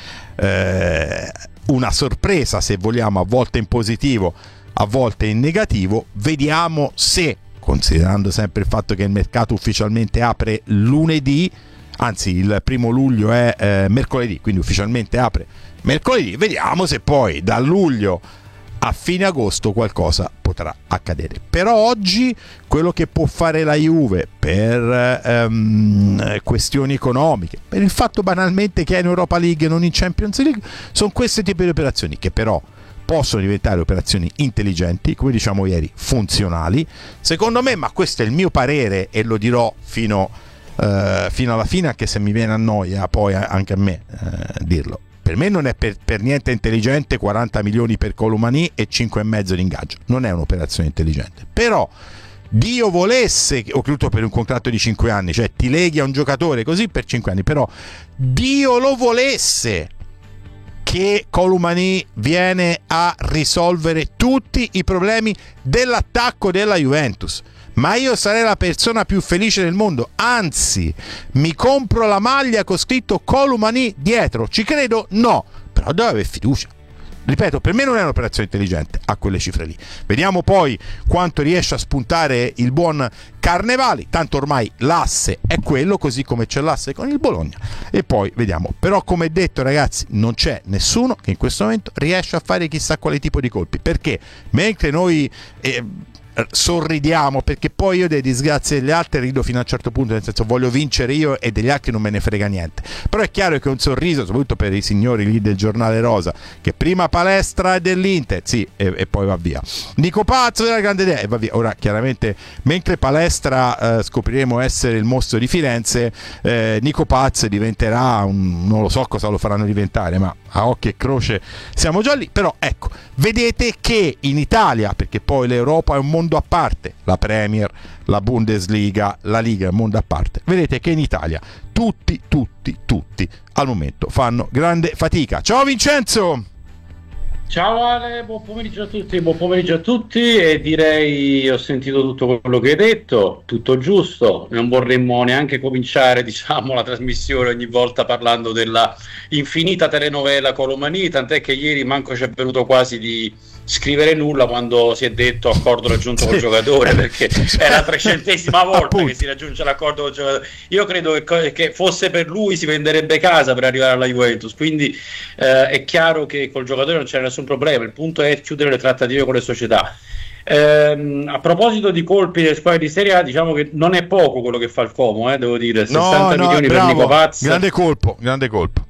una sorpresa, se vogliamo, a volte in positivo, a volte in negativo. Vediamo se, considerando sempre il fatto che il mercato ufficialmente apre lunedì, anzi il 1 luglio è mercoledì, quindi ufficialmente apre mercoledì, vediamo se poi da luglio a fine agosto qualcosa potrà accadere. Però oggi quello che può fare la Juve per questioni economiche, per il fatto banalmente che è in Europa League e non in Champions League, sono questi tipi di operazioni, che però possono diventare operazioni intelligenti, come diciamo ieri, funzionali, secondo me, ma questo è il mio parere e lo dirò fino alla fine, anche se mi viene a noia poi anche a me dirlo. Per me non è per niente intelligente 40 milioni per Colomani e 5,5 di ingaggio, non è un'operazione intelligente. Però Dio volesse, oltretutto per un contratto di 5 anni, cioè ti leghi a un giocatore così per 5 anni, però Dio lo volesse che Colomani viene a risolvere tutti i problemi dell'attacco della Juventus. Ma io sarei la persona più felice del mondo, anzi mi compro la maglia con scritto Colomani dietro. Ci credo? No, però devo avere fiducia. Ripeto, per me non è un'operazione intelligente a quelle cifre lì. Vediamo poi quanto riesce a spuntare il buon Carnevali, tanto ormai l'asse è quello, così come c'è l'asse con il Bologna, e poi vediamo. Però, come detto, ragazzi, non c'è nessuno che in questo momento riesce a fare chissà quale tipo di colpi, perché mentre noi sorridiamo, perché poi io delle disgrazie degli altri rido fino a un certo punto, nel senso, voglio vincere io e degli altri non me ne frega niente, però è chiaro che un sorriso, soprattutto per i signori lì del giornale rosa, che prima palestra è dell'Inter, sì, e poi va via Nico Pazzo della grande idea e va via. Ora chiaramente mentre palestra scopriremo essere il mostro di Firenze, Nico Paz diventerà non lo so cosa lo faranno diventare, ma a occhio e croce siamo già lì. Però ecco, vedete che in Italia, perché poi l'Europa è un mondo a parte, la Premier, la Bundesliga, la Liga è un mondo a parte, vedete che in Italia tutti al momento fanno grande fatica. Ciao Vincenzo! Ciao Ale, buon pomeriggio a tutti, e direi ho sentito tutto quello che hai detto, tutto giusto, non vorremmo neanche cominciare, diciamo, la trasmissione ogni volta parlando della infinita telenovela Colomani, tant'è che ieri manco ci è venuto quasi di scrivere nulla quando si è detto accordo raggiunto col giocatore, perché è la 300ª volta che si raggiunge l'accordo col giocatore. Io credo che fosse per lui si venderebbe casa per arrivare alla Juventus, quindi è chiaro che col giocatore non c'è nessun problema, il punto è chiudere le trattative con le società. A proposito di colpi delle squadre di Serie A, diciamo che non è poco quello che fa il Como, devo dire, 60 milioni bravo, per Nico Paz, grande colpo.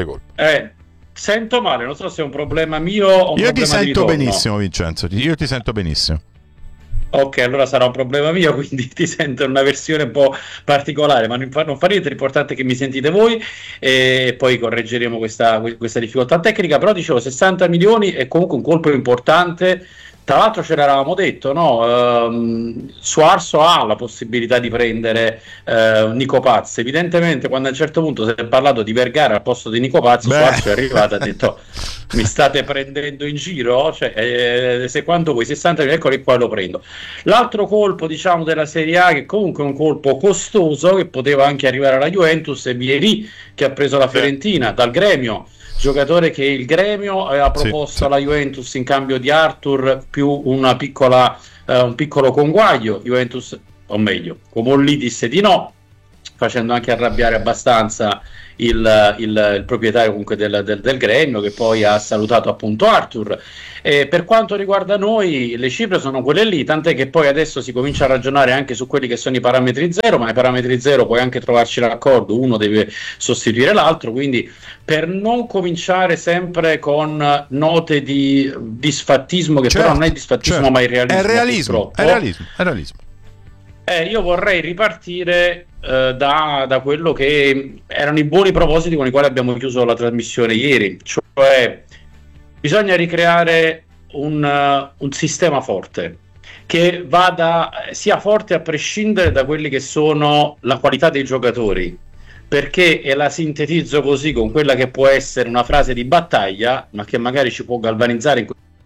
Sento male, non so se è un problema mio o un io problema ti sento di ritorno. Benissimo Vincenzo, io ti sento benissimo. Ok, allora sarà un problema mio, quindi ti sento in una versione un po' particolare, ma non fa niente, l'importante è che mi sentite voi e poi correggeremo questa difficoltà tecnica. Però dicevo, 60 milioni è comunque un colpo importante Tra l'altro ce l'eravamo detto, no? Suarso ha la possibilità di prendere Nico Paz. Evidentemente quando a un certo punto si è parlato di Vergara al posto di Nico Paz, Suarso è arrivato e ha detto mi state prendendo in giro? Cioè, se quanto vuoi, 60 milioni, eccoli qua, lo prendo. L'altro colpo, diciamo, della Serie A, che comunque è un colpo costoso, che poteva anche arrivare alla Juventus, è Vieri, che ha preso la Fiorentina dal Gremio, giocatore che il Gremio aveva proposto alla Juventus in cambio di Arthur più un piccolo conguaglio. Juventus, o meglio, Comolli disse di no, facendo anche arrabbiare abbastanza il proprietario comunque del Gremio, che poi ha salutato appunto Arthur. Per quanto riguarda noi, le cifre sono quelle lì, tant'è che poi adesso si comincia a ragionare anche su quelli che sono i parametri zero, ma i parametri zero puoi anche trovarci l'accordo, uno deve sostituire l'altro, quindi per non cominciare sempre con note di disfattismo, che però non è disfattismo ma è realismo. È realismo. Io vorrei ripartire da quello che erano i buoni propositi con i quali abbiamo chiuso la trasmissione ieri, cioè bisogna ricreare un sistema forte che sia forte a prescindere da quelli che sono la qualità dei giocatori, perché, e la sintetizzo così con quella che può essere una frase di battaglia, ma che magari ci può galvanizzare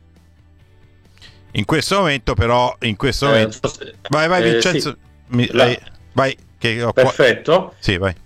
in questo momento, però vai Vincenzo, sì, vai che perfetto. Sì, vai.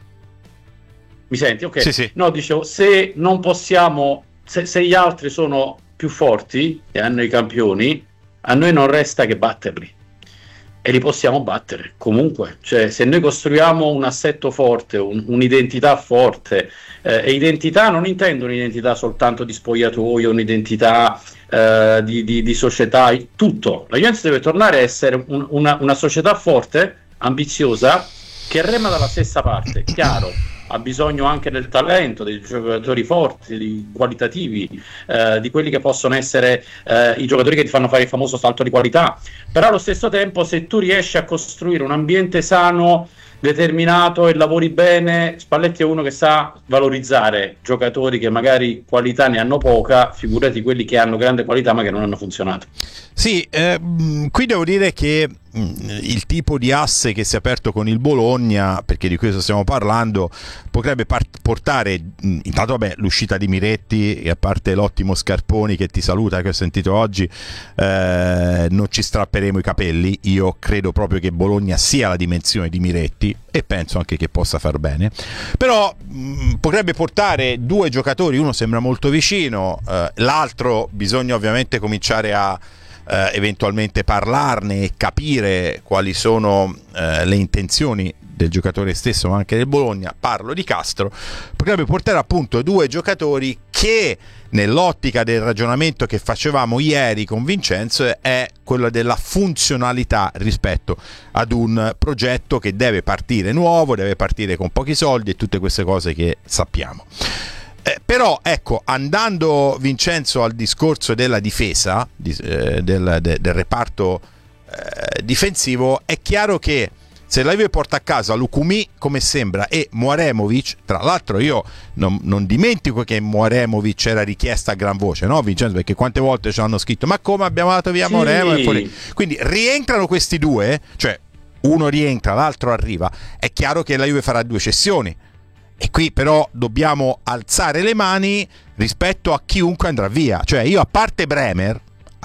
Mi senti? Ok. Sì. No, dicevo, se non possiamo, se gli altri sono più forti e hanno i campioni, a noi non resta che batterli, e li possiamo battere comunque. Cioè, se noi costruiamo un assetto forte, un'identità forte, e identità non intendo un'identità soltanto di spogliatoio, un'identità di società, tutto. La Juventus deve tornare a essere una società forte, ambiziosa, che rema dalla stessa parte. Chiaro, ha bisogno anche del talento, dei giocatori forti, qualitativi, di quelli che possono essere i giocatori che ti fanno fare il famoso salto di qualità, però allo stesso tempo, se tu riesci a costruire un ambiente sano, determinato, e lavori bene, Spalletti è uno che sa valorizzare giocatori che magari qualità ne hanno poca, figurati quelli che hanno grande qualità ma che non hanno funzionato. Sì, qui devo dire che il tipo di asse che si è aperto con il Bologna, perché di questo stiamo parlando, potrebbe portare intanto l'uscita di Miretti, e a parte l'ottimo Scarponi che ti saluta, che ho sentito oggi, non ci strapperemo i capelli. Io credo proprio che Bologna sia la dimensione di Miretti e penso anche che possa far bene, però potrebbe portare due giocatori, uno sembra molto vicino, l'altro bisogna ovviamente cominciare a eventualmente parlarne e capire quali sono le intenzioni del giocatore stesso, ma anche del Bologna. Parlo di Castro. Potrebbe portare appunto due giocatori che, nell'ottica del ragionamento che facevamo ieri con Vincenzo, è quella della funzionalità rispetto ad un progetto che deve partire nuovo, deve partire con pochi soldi e tutte queste cose che sappiamo. Però ecco, andando Vincenzo al discorso della difesa, del reparto difensivo, è chiaro che se la Juve porta a casa Lukumi, come sembra, e Mouaremovic, tra l'altro io non dimentico che Mouaremovic era richiesta a gran voce, no Vincenzo? Perché quante volte ci hanno scritto ma come abbiamo dato via Mouaremovic? Quindi rientrano questi due, cioè uno rientra, l'altro arriva, è chiaro che la Juve farà due cessioni. E qui però dobbiamo alzare le mani rispetto a chiunque andrà via. Cioè io, a parte Bremer,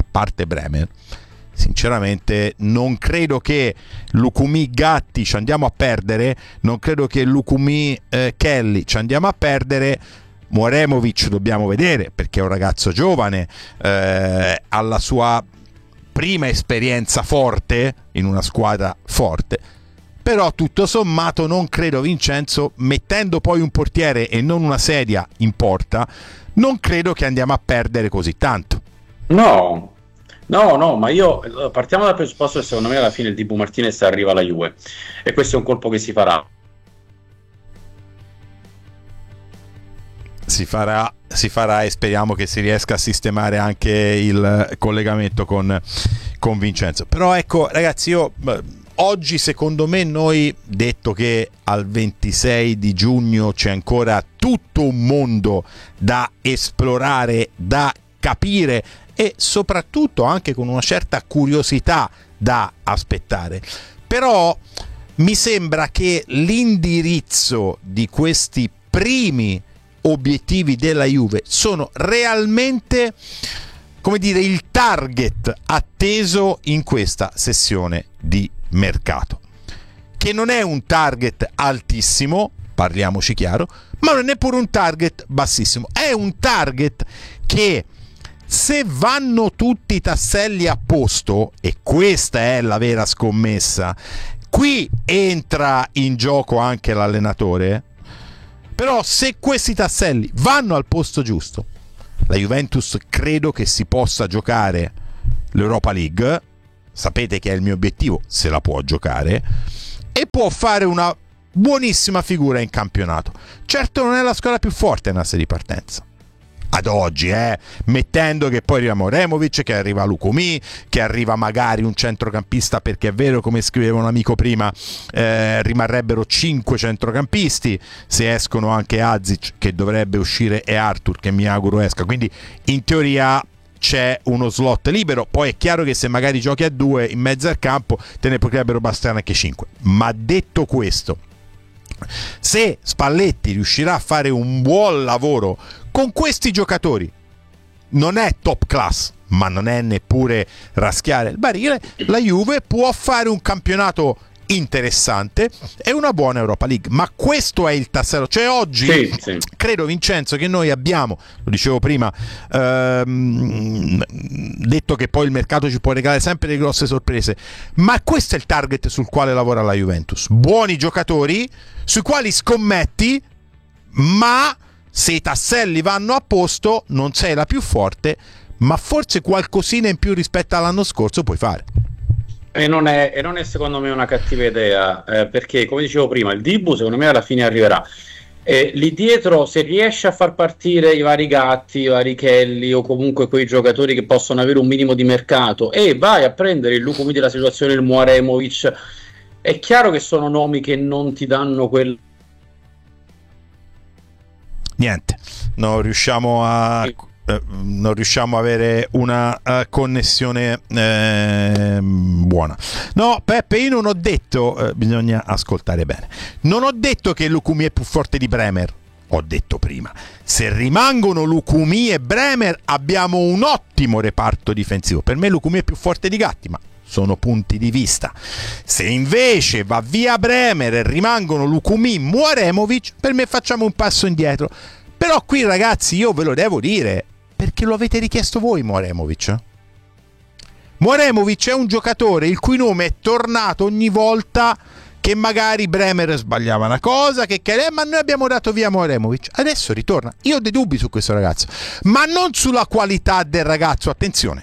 sinceramente non credo che Lukumi Gatti ci andiamo a perdere, non credo che Lukumi Kelly ci andiamo a perdere. Mouaremovic dobbiamo vedere, perché è un ragazzo giovane, alla sua prima esperienza forte in una squadra forte. Però tutto sommato non credo, Vincenzo, mettendo poi un portiere e non una sedia in porta, non credo che andiamo a perdere così tanto. No, ma io partiamo dal presupposto che secondo me alla fine il Dibu Martinez arriva alla Juve, e questo è un colpo che si farà. Si farà e speriamo che si riesca a sistemare anche il collegamento con Vincenzo. Però ecco ragazzi, io oggi secondo me, noi, detto che al 26 di giugno c'è ancora tutto un mondo da esplorare, da capire e soprattutto anche con una certa curiosità da aspettare. Però mi sembra che l'indirizzo di questi primi obiettivi della Juve sono realmente, come dire, il target atteso in questa sessione di mercato, che non è un target altissimo, parliamoci chiaro, ma non è neppure un target bassissimo, è un target che, se vanno tutti i tasselli a posto, e questa è la vera scommessa, qui entra in gioco anche l'allenatore, però se questi tasselli vanno al posto giusto, la Juventus credo che si possa giocare l'Europa League, sapete che è il mio obiettivo, se la può giocare, e può fare una buonissima figura in campionato. Certo non è la squadra più forte nella serie di partenza ad oggi, mettendo che poi arriva Moremovic, che arriva Lukumi, che arriva magari un centrocampista, perché è vero, come scriveva un amico prima, rimarrebbero 5 centrocampisti se escono anche Azic, che dovrebbe uscire, e Arthur, che mi auguro esca, quindi in teoria c'è uno slot libero. Poi è chiaro che se magari giochi a 2 in mezzo al campo te ne potrebbero bastare anche 5, ma detto questo, se Spalletti riuscirà a fare un buon lavoro con questi giocatori, non è top class, ma non è neppure raschiare il barile, la Juve può fare un campionato interessante e una buona Europa League. Ma questo è il tassello, cioè oggi credo, Vincenzo, che noi abbiamo, lo dicevo prima, detto che poi il mercato ci può regalare sempre delle grosse sorprese, ma questo è il target sul quale lavora la Juventus: buoni giocatori sui quali scommetti, ma se i tasselli vanno a posto non sei la più forte, ma forse qualcosina in più rispetto all'anno scorso puoi fare. E non è secondo me una cattiva idea, perché come dicevo prima, il Dibu secondo me alla fine arriverà. Lì dietro, se riesce a far partire i vari Gatti, i vari Kelly, o comunque quei giocatori che possono avere un minimo di mercato, e vai a prendere il Lukumi della situazione, il Muaremovic, è chiaro che sono nomi che non ti danno quel... Niente, non riusciamo a avere una connessione buona. No, Peppe, io non ho detto, bisogna ascoltare bene, non ho detto che Lukumi è più forte di Bremer. Ho detto prima, se rimangono Lukumi e Bremer abbiamo un ottimo reparto difensivo. Per me Lukumi è più forte di Gatti, ma sono punti di vista. Se invece va via Bremer e rimangono Lukumi, Muaremovic, per me facciamo un passo indietro. Però qui, ragazzi, io ve lo devo dire, perché lo avete richiesto voi Muaremovic. Muaremovic è un giocatore il cui nome è tornato ogni volta che magari Bremer sbagliava una cosa, ma noi abbiamo dato via Muaremovic, adesso ritorna. Io ho dei dubbi su questo ragazzo, ma non sulla qualità del ragazzo, attenzione.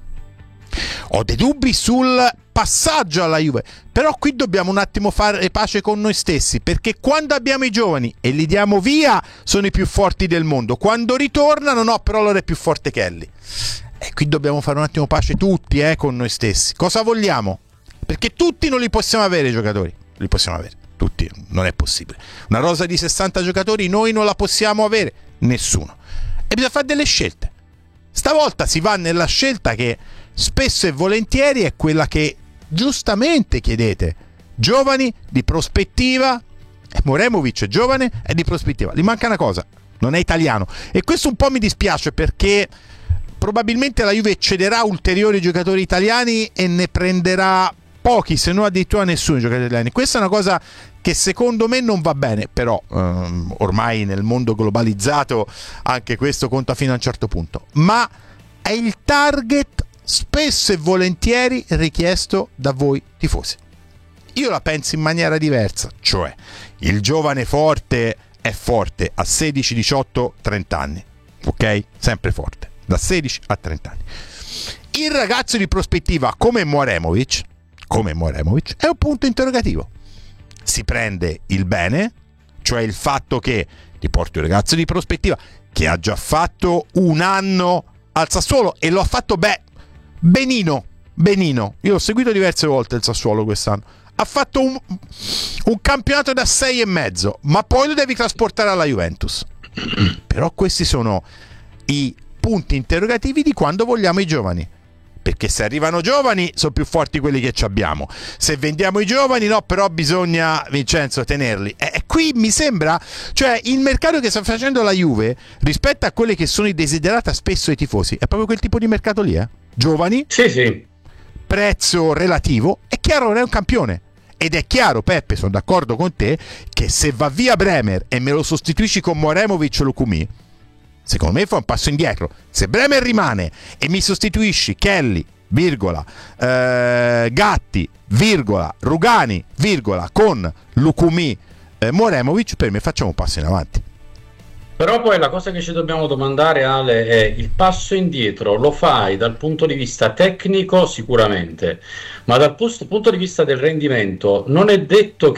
Ho dei dubbi sul passaggio alla Juve, però qui dobbiamo un attimo fare pace con noi stessi, perché quando abbiamo i giovani e li diamo via sono i più forti del mondo, quando ritornano no, però allora è più forte Kelly. E qui dobbiamo fare un attimo pace tutti con noi stessi. Cosa vogliamo? Perché tutti non li possiamo avere i giocatori, li possiamo avere tutti, non è possibile. Una rosa di 60 giocatori noi non la possiamo avere, nessuno, e bisogna fare delle scelte. Stavolta si va nella scelta che spesso e volentieri è quella che giustamente chiedete: giovani, di prospettiva. Muaremovic è giovane e di prospettiva, gli manca una cosa, non è italiano, e questo un po' mi dispiace, perché probabilmente la Juve cederà ulteriori giocatori italiani e ne prenderà pochi, se non addirittura nessuno giocatori italiani. Questa è una cosa che secondo me non va bene, però ormai nel mondo globalizzato anche questo conta fino a un certo punto, ma è il target spesso e volentieri richiesto da voi tifosi. Io la penso in maniera diversa, cioè il giovane forte è forte a 16, 18, 30 anni, ok? Sempre forte, da 16 a 30 anni. Il ragazzo di prospettiva come Muaremovic è un punto interrogativo. Si prende il bene, cioè il fatto che ti porti un ragazzo di prospettiva che ha già fatto un anno al Sassuolo e lo ha fatto benino. Io l'ho seguito diverse volte il Sassuolo quest'anno. Ha fatto un campionato da 6,5, ma poi lo devi trasportare alla Juventus. Però questi sono i punti interrogativi di quando vogliamo i giovani. Perché se arrivano giovani sono più forti quelli che ci abbiamo, se vendiamo i giovani no, però bisogna, Vincenzo, tenerli. Qui mi sembra, cioè il mercato che sta facendo la Juve rispetto a quelli che sono i desiderata spesso ai tifosi è proprio quel tipo di mercato lì, giovani, sì, prezzo relativo, è chiaro, non è un campione. Ed è chiaro, Peppe, sono d'accordo con te, che se va via Bremer e me lo sostituisci con Moremovic o Lukumi, secondo me fa un passo indietro. Se Bremer rimane e mi sostituisci Kelly, virgola, Gatti, virgola, Rugani, virgola, con Lukumi, Moremovic, per me facciamo un passo in avanti. Però poi la cosa che ci dobbiamo domandare, Ale, è il passo indietro lo fai dal punto di vista tecnico sicuramente, ma dal punto di vista del rendimento non è detto